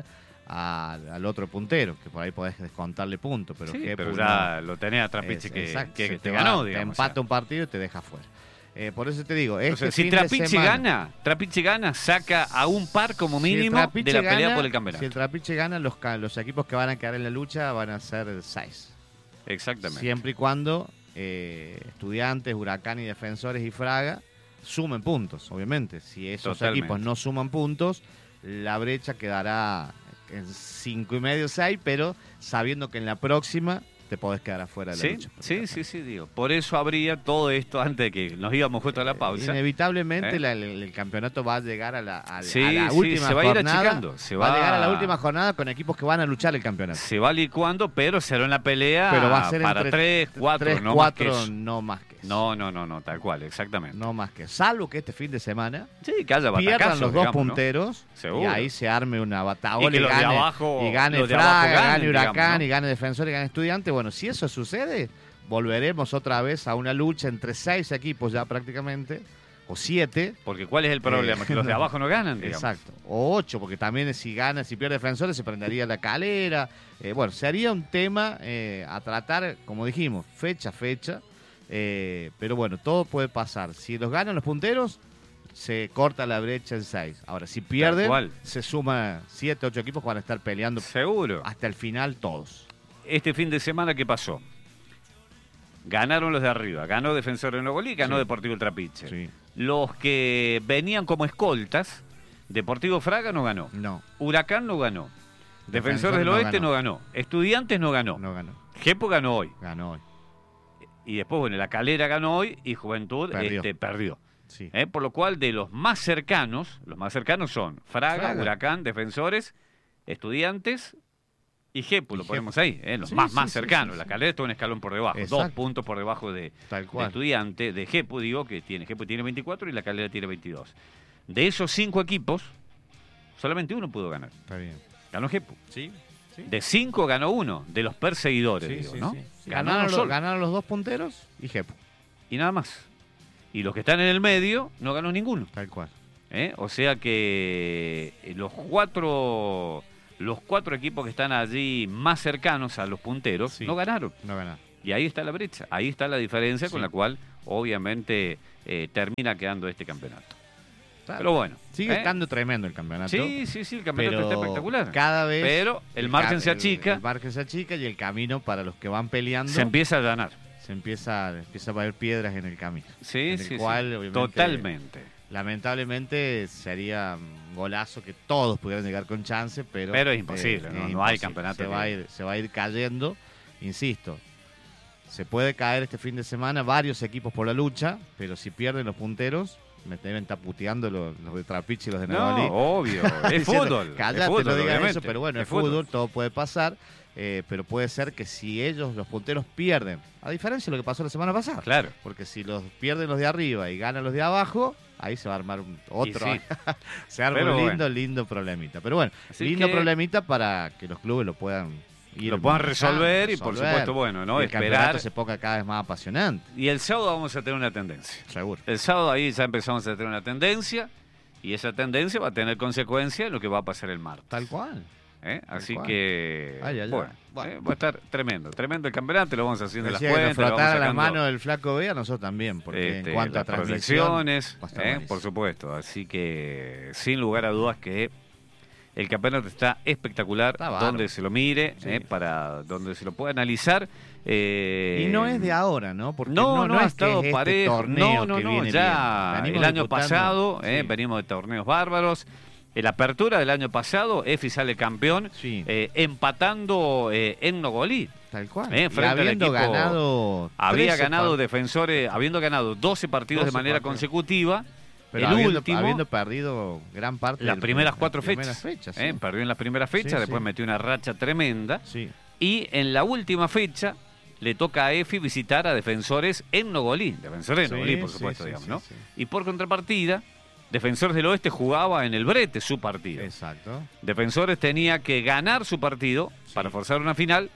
[SPEAKER 2] al, al otro puntero, que por ahí podés descontarle puntos, pero
[SPEAKER 1] Sí,
[SPEAKER 2] Jepu
[SPEAKER 1] pero
[SPEAKER 2] no.
[SPEAKER 1] ya lo tenés a Trapiche
[SPEAKER 2] Es-
[SPEAKER 1] que,
[SPEAKER 2] exacto,
[SPEAKER 1] que
[SPEAKER 2] se
[SPEAKER 1] te
[SPEAKER 2] va-
[SPEAKER 1] ganó,
[SPEAKER 2] te
[SPEAKER 1] digamos.
[SPEAKER 2] empata
[SPEAKER 1] o sea.
[SPEAKER 2] un partido y te deja fuera. Eh, por eso te digo,
[SPEAKER 1] O
[SPEAKER 2] este
[SPEAKER 1] sea, si
[SPEAKER 2] fin de
[SPEAKER 1] Trapiche
[SPEAKER 2] semana-
[SPEAKER 1] gana, Trapiche gana, saca a un par como
[SPEAKER 2] si el
[SPEAKER 1] mínimo
[SPEAKER 2] Trapiche
[SPEAKER 1] de la pelea
[SPEAKER 2] gana-
[SPEAKER 1] por el campeonato.
[SPEAKER 2] Si el Trapiche gana, los, ca- los equipos que van a quedar en la lucha van a ser seis.
[SPEAKER 1] Exactamente.
[SPEAKER 2] Siempre y cuando eh, Estudiantes, Huracán y Defensores y Fraga sumen puntos, obviamente. Si esos
[SPEAKER 1] Totalmente.
[SPEAKER 2] equipos no suman puntos, la brecha quedará en cinco y medio, seis, pero sabiendo que en la próxima te podés quedar afuera de la
[SPEAKER 1] Sí,
[SPEAKER 2] lucha. por el
[SPEAKER 1] sí,
[SPEAKER 2] campeonato.
[SPEAKER 1] sí, sí, digo. Por eso habría todo esto antes de que nos íbamos justo a la pausa.
[SPEAKER 2] Inevitablemente
[SPEAKER 1] ¿Eh?
[SPEAKER 2] la- el, el campeonato va a llegar a la, a,
[SPEAKER 1] Sí,
[SPEAKER 2] a la
[SPEAKER 1] sí,
[SPEAKER 2] última
[SPEAKER 1] se va a ir
[SPEAKER 2] jornada.
[SPEAKER 1] achicando, se
[SPEAKER 2] va a
[SPEAKER 1] va-
[SPEAKER 2] llegar a la última jornada con equipos que van a luchar el campeonato.
[SPEAKER 1] Se va licuando, pero será una pelea
[SPEAKER 2] Pero va a ser
[SPEAKER 1] para
[SPEAKER 2] entre
[SPEAKER 1] tres, cuatro,
[SPEAKER 2] tres,
[SPEAKER 1] no
[SPEAKER 2] cuatro,
[SPEAKER 1] más que eso.
[SPEAKER 2] no más que eso.
[SPEAKER 1] No, no, no, no, tal cual, exactamente.
[SPEAKER 2] No más que eso. Salvo que este fin de semana
[SPEAKER 1] Sí, que haya
[SPEAKER 2] pierdan
[SPEAKER 1] batacazos,
[SPEAKER 2] los dos
[SPEAKER 1] digamos, ¿no?
[SPEAKER 2] punteros
[SPEAKER 1] Seguro.
[SPEAKER 2] y ahí se arme una bataola
[SPEAKER 1] Y que
[SPEAKER 2] y,
[SPEAKER 1] los de
[SPEAKER 2] gane,
[SPEAKER 1] abajo-
[SPEAKER 2] y gane
[SPEAKER 1] los de abajo
[SPEAKER 2] Fraga,
[SPEAKER 1] ganen,
[SPEAKER 2] gane Huracán
[SPEAKER 1] digamos, ¿no?
[SPEAKER 2] y gane Defensor y gane Estudiante. Bueno, si eso sucede, volveremos otra vez a una lucha entre seis equipos ya prácticamente, o siete.
[SPEAKER 1] Porque ¿cuál es el problema?
[SPEAKER 2] Eh,
[SPEAKER 1] que los de abajo no ganan, digamos.
[SPEAKER 2] Exacto. O ocho, porque también si gana, si pierde Defensores, se prendería la Calera. Eh, bueno, sería un tema eh, a tratar, como dijimos, fecha a fecha. Eh, pero bueno, todo puede pasar. Si los ganan los punteros, se corta la brecha en seis. Ahora, si pierden,
[SPEAKER 1] cual.
[SPEAKER 2] se suma siete, ocho equipos que van a estar peleando
[SPEAKER 1] Seguro.
[SPEAKER 2] hasta el final todos.
[SPEAKER 1] Este fin de semana, ¿qué pasó? Ganaron los de arriba. Ganó Defensor de Nuevo León, ganó
[SPEAKER 2] Sí.
[SPEAKER 1] Deportivo El Trapiche.
[SPEAKER 2] Sí.
[SPEAKER 1] Los que venían como escoltas, Deportivo Fraga no ganó.
[SPEAKER 2] No,
[SPEAKER 1] Huracán no ganó. Defensores
[SPEAKER 2] Defensor
[SPEAKER 1] del
[SPEAKER 2] no
[SPEAKER 1] Oeste
[SPEAKER 2] ganó.
[SPEAKER 1] no ganó. Estudiantes no ganó.
[SPEAKER 2] no ganó.
[SPEAKER 1] Jepo ganó hoy.
[SPEAKER 2] Ganó hoy.
[SPEAKER 1] y después, bueno, La Calera ganó hoy y Juventud
[SPEAKER 2] Perdió.
[SPEAKER 1] Este, perdió.
[SPEAKER 2] Sí.
[SPEAKER 1] ¿Eh? Por lo cual, de los más cercanos, los más cercanos son Fraga,
[SPEAKER 2] Fraga.
[SPEAKER 1] Huracán, Defensores, Estudiantes y Jepu,
[SPEAKER 2] Y
[SPEAKER 1] lo
[SPEAKER 2] Jepu.
[SPEAKER 1] ponemos ahí, ¿eh? Los
[SPEAKER 2] Sí,
[SPEAKER 1] más,
[SPEAKER 2] sí,
[SPEAKER 1] más
[SPEAKER 2] sí,
[SPEAKER 1] cercanos.
[SPEAKER 2] sí,
[SPEAKER 1] La
[SPEAKER 2] sí.
[SPEAKER 1] Calera está un escalón por debajo,
[SPEAKER 2] Exacto.
[SPEAKER 1] dos puntos por debajo de,
[SPEAKER 2] Tal
[SPEAKER 1] de
[SPEAKER 2] cual.
[SPEAKER 1] Estudiante, de Jepu, digo, que tiene, Jepu tiene veinticuatro y La Calera tiene veintidós. De esos cinco equipos, solamente uno pudo ganar.
[SPEAKER 2] Está bien.
[SPEAKER 1] Ganó Jepu.
[SPEAKER 2] Sí. Sí.
[SPEAKER 1] De cinco ganó uno, de los perseguidores,
[SPEAKER 2] Sí,
[SPEAKER 1] digo,
[SPEAKER 2] sí,
[SPEAKER 1] ¿no?
[SPEAKER 2] sí.
[SPEAKER 1] Ganó
[SPEAKER 2] Ganaron,
[SPEAKER 1] uno
[SPEAKER 2] los,
[SPEAKER 1] solo.
[SPEAKER 2] ganaron los dos punteros y Jepu.
[SPEAKER 1] Y nada más. Y los que están en el medio no ganó ninguno.
[SPEAKER 2] Tal cual.
[SPEAKER 1] ¿Eh? O sea que eh, los cuatro los cuatro equipos que están allí más cercanos a los punteros
[SPEAKER 2] Sí.
[SPEAKER 1] no ganaron.
[SPEAKER 2] No ganaron.
[SPEAKER 1] Y ahí está la brecha, ahí está la diferencia
[SPEAKER 2] Sí.
[SPEAKER 1] con la cual obviamente eh, termina quedando este campeonato.
[SPEAKER 2] Claro.
[SPEAKER 1] Pero bueno.
[SPEAKER 2] Sigue
[SPEAKER 1] ¿eh?
[SPEAKER 2] estando tremendo el campeonato.
[SPEAKER 1] Sí, sí, sí, el campeonato
[SPEAKER 2] pero
[SPEAKER 1] está espectacular.
[SPEAKER 2] cada vez
[SPEAKER 1] Pero el margen
[SPEAKER 2] ca-
[SPEAKER 1] se achica,
[SPEAKER 2] El, el margen se achica y el camino para los que van peleando
[SPEAKER 1] se empieza a ganar.
[SPEAKER 2] se empieza, empieza a haber piedras en el camino.
[SPEAKER 1] Sí,
[SPEAKER 2] en el
[SPEAKER 1] sí, sí.
[SPEAKER 2] cual, obviamente,
[SPEAKER 1] Totalmente.
[SPEAKER 2] Lamentablemente sería un golazo que todos pudieran llegar con chance, pero,
[SPEAKER 1] Pero es imposible,
[SPEAKER 2] eh,
[SPEAKER 1] no-
[SPEAKER 2] es
[SPEAKER 1] no hay
[SPEAKER 2] imposible.
[SPEAKER 1] campeonato
[SPEAKER 2] Se va, a
[SPEAKER 1] que-
[SPEAKER 2] ir, se va a ir cayendo, insisto. Se puede caer este fin de semana varios equipos por la lucha, pero si pierden los punteros, me deben estar puteando los, los de Trapiche y los de
[SPEAKER 1] No,
[SPEAKER 2] Navalí.
[SPEAKER 1] obvio, es
[SPEAKER 2] Diciendo,
[SPEAKER 1] fútbol.
[SPEAKER 2] Cállate,
[SPEAKER 1] es fútbol,
[SPEAKER 2] no digan
[SPEAKER 1] obviamente.
[SPEAKER 2] eso, pero bueno, es fútbol, todo puede pasar. eh, pero puede ser que si ellos, los punteros, pierden, a diferencia de lo que pasó la semana pasada.
[SPEAKER 1] Claro.
[SPEAKER 2] Porque si los pierden los de arriba y ganan los de abajo, ahí se va a armar un- otro.
[SPEAKER 1] Y sí.
[SPEAKER 2] Se arma
[SPEAKER 1] Pero
[SPEAKER 2] un lindo,
[SPEAKER 1] bueno.
[SPEAKER 2] lindo problemita. Pero bueno,
[SPEAKER 1] Así
[SPEAKER 2] lindo
[SPEAKER 1] que-
[SPEAKER 2] problemita para que los clubes lo puedan ir
[SPEAKER 1] Lo puedan
[SPEAKER 2] manejando,
[SPEAKER 1] resolver y, por
[SPEAKER 2] resolver.
[SPEAKER 1] supuesto, bueno, ¿no?
[SPEAKER 2] Y el campeonato
[SPEAKER 1] Esperar.
[SPEAKER 2] se ponga cada vez más apasionante.
[SPEAKER 1] Y el sábado vamos a tener una tendencia.
[SPEAKER 2] Seguro.
[SPEAKER 1] El sábado ahí ya empezamos a tener una tendencia y esa tendencia va a tener consecuencia en lo que va a pasar el martes.
[SPEAKER 2] Tal cual.
[SPEAKER 1] ¿eh? Así
[SPEAKER 2] cual.
[SPEAKER 1] que,
[SPEAKER 2] Ay, ay, ay.
[SPEAKER 1] bueno,
[SPEAKER 2] Bueno.
[SPEAKER 1] ¿eh? va a estar tremendo. Tremendo el campeonato, lo vamos haciendo
[SPEAKER 2] Decía
[SPEAKER 1] las
[SPEAKER 2] que nos
[SPEAKER 1] cuentas, lo vamos
[SPEAKER 2] frotara las
[SPEAKER 1] sacando,
[SPEAKER 2] manos del flaco B, a nosotros también, porque
[SPEAKER 1] este,
[SPEAKER 2] en cuanto a
[SPEAKER 1] las
[SPEAKER 2] transmisión,
[SPEAKER 1] proyecciones,
[SPEAKER 2] va a estar
[SPEAKER 1] ¿eh?
[SPEAKER 2] buenísimo.
[SPEAKER 1] por supuesto. Así que, sin lugar a dudas que el campeonato está espectacular,
[SPEAKER 2] Está bárbaro.
[SPEAKER 1] donde se lo mire,
[SPEAKER 2] Sí.
[SPEAKER 1] ¿eh? para donde se lo pueda analizar. eh,
[SPEAKER 2] Y no es de ahora, ¿no? Porque
[SPEAKER 1] no, no, ha
[SPEAKER 2] es que
[SPEAKER 1] estado
[SPEAKER 2] es este
[SPEAKER 1] parejo.
[SPEAKER 2] torneo
[SPEAKER 1] No, no,
[SPEAKER 2] que
[SPEAKER 1] no.
[SPEAKER 2] viene
[SPEAKER 1] Ya
[SPEAKER 2] bien.
[SPEAKER 1] el
[SPEAKER 2] Venimos
[SPEAKER 1] año
[SPEAKER 2] disputando-
[SPEAKER 1] pasado eh,
[SPEAKER 2] Sí.
[SPEAKER 1] venimos de torneos bárbaros. En la apertura del año pasado, Efi sale campeón,
[SPEAKER 2] Sí.
[SPEAKER 1] eh, empatando eh, en Nogolí.
[SPEAKER 2] Tal cual.
[SPEAKER 1] Eh,
[SPEAKER 2] Y
[SPEAKER 1] frente al
[SPEAKER 2] habiendo
[SPEAKER 1] equipo-
[SPEAKER 2] ganado.
[SPEAKER 1] Había
[SPEAKER 2] trece
[SPEAKER 1] ganado
[SPEAKER 2] par-
[SPEAKER 1] defensores, habiendo ganado doce partidos de
[SPEAKER 2] doce
[SPEAKER 1] manera
[SPEAKER 2] partidos.
[SPEAKER 1] consecutiva.
[SPEAKER 2] Pero
[SPEAKER 1] el
[SPEAKER 2] habiendo,
[SPEAKER 1] último,
[SPEAKER 2] habiendo perdido gran parte
[SPEAKER 1] las
[SPEAKER 2] del-
[SPEAKER 1] primeras
[SPEAKER 2] las
[SPEAKER 1] cuatro
[SPEAKER 2] primeras
[SPEAKER 1] fechas.
[SPEAKER 2] fechas,
[SPEAKER 1] eh,
[SPEAKER 2] sí.
[SPEAKER 1] Perdió en las primeras fechas,
[SPEAKER 2] Sí,
[SPEAKER 1] después
[SPEAKER 2] sí.
[SPEAKER 1] metió una racha tremenda.
[SPEAKER 2] Sí.
[SPEAKER 1] Y en la última fecha le toca a Efi visitar a Defensores en Nogolí. Defensores en
[SPEAKER 2] Sí,
[SPEAKER 1] Nogolí, por
[SPEAKER 2] sí,
[SPEAKER 1] supuesto,
[SPEAKER 2] sí,
[SPEAKER 1] digamos,
[SPEAKER 2] sí,
[SPEAKER 1] ¿no?
[SPEAKER 2] sí.
[SPEAKER 1] Y por contrapartida, Defensores del Oeste jugaba en el Brete su partido.
[SPEAKER 2] Exacto.
[SPEAKER 1] Defensores tenía que ganar su partido
[SPEAKER 2] Sí.
[SPEAKER 1] para forzar una final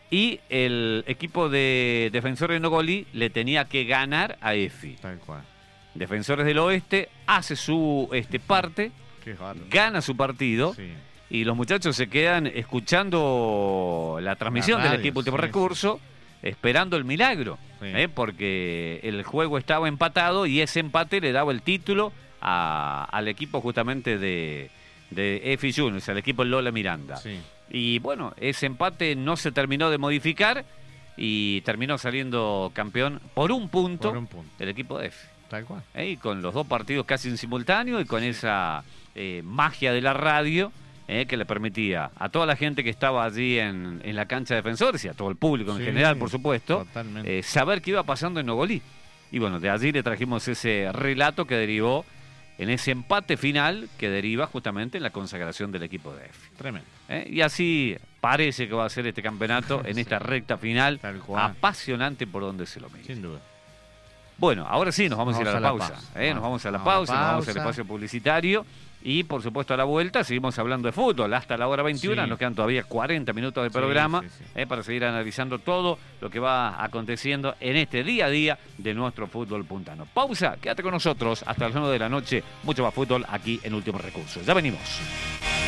[SPEAKER 1] y el equipo de Defensores de Nogolí le tenía que ganar a Efi.
[SPEAKER 2] Tal cual.
[SPEAKER 1] Defensores del Oeste hace su este, parte,
[SPEAKER 2] Qué bárbaro.
[SPEAKER 1] gana su partido
[SPEAKER 2] Sí.
[SPEAKER 1] y los muchachos se quedan escuchando la transmisión
[SPEAKER 2] La
[SPEAKER 1] del
[SPEAKER 2] radio,
[SPEAKER 1] equipo Último
[SPEAKER 2] sí,
[SPEAKER 1] Recurso, esperando el milagro,
[SPEAKER 2] Sí.
[SPEAKER 1] ¿eh? porque el juego estaba empatado y ese empate le daba el título a- al equipo justamente de, de Efi Juniors, al equipo Lola Miranda.
[SPEAKER 2] Sí.
[SPEAKER 1] Y bueno, ese empate no se terminó de modificar y terminó saliendo campeón por un punto,
[SPEAKER 2] Por un punto.
[SPEAKER 1] del equipo de Efi.
[SPEAKER 2] Tal cual.
[SPEAKER 1] ¿eh? Y con los dos partidos casi en simultáneo y con esa eh, magia de la radio eh, que le permitía a toda la gente que estaba allí en, en la cancha de Defensores y a todo el público en
[SPEAKER 2] Sí,
[SPEAKER 1] general, por supuesto,
[SPEAKER 2] Totalmente.
[SPEAKER 1] eh, saber qué iba pasando en Nogolí. Y bueno, de allí le trajimos ese relato que derivó en ese empate final que deriva justamente en la consagración del equipo de Efi.
[SPEAKER 2] Tremendo.
[SPEAKER 1] ¿eh? Y así parece que va a ser este campeonato en
[SPEAKER 2] Sí.
[SPEAKER 1] esta recta final,
[SPEAKER 2] Tal cual.
[SPEAKER 1] apasionante por donde se lo mire.
[SPEAKER 2] Sin duda.
[SPEAKER 1] Bueno, ahora sí, nos vamos, a ir a la, pausa.
[SPEAKER 2] pausa.
[SPEAKER 1] ¿eh? Nos
[SPEAKER 2] Vamos.
[SPEAKER 1] vamos a la
[SPEAKER 2] Vamos a la
[SPEAKER 1] pausa, nos vamos al
[SPEAKER 2] pausa.
[SPEAKER 1] espacio publicitario y, por supuesto, a la vuelta seguimos hablando de fútbol hasta la hora veintiuna.
[SPEAKER 2] Sí.
[SPEAKER 1] Nos quedan todavía cuarenta minutos de
[SPEAKER 2] Sí,
[SPEAKER 1] programa
[SPEAKER 2] sí, sí.
[SPEAKER 1] ¿eh? para seguir analizando todo lo que va aconteciendo en este día a día de nuestro fútbol puntano. Pausa, quédate con nosotros hasta las nueve de la noche. Mucho más fútbol aquí en Último Recurso. Ya venimos.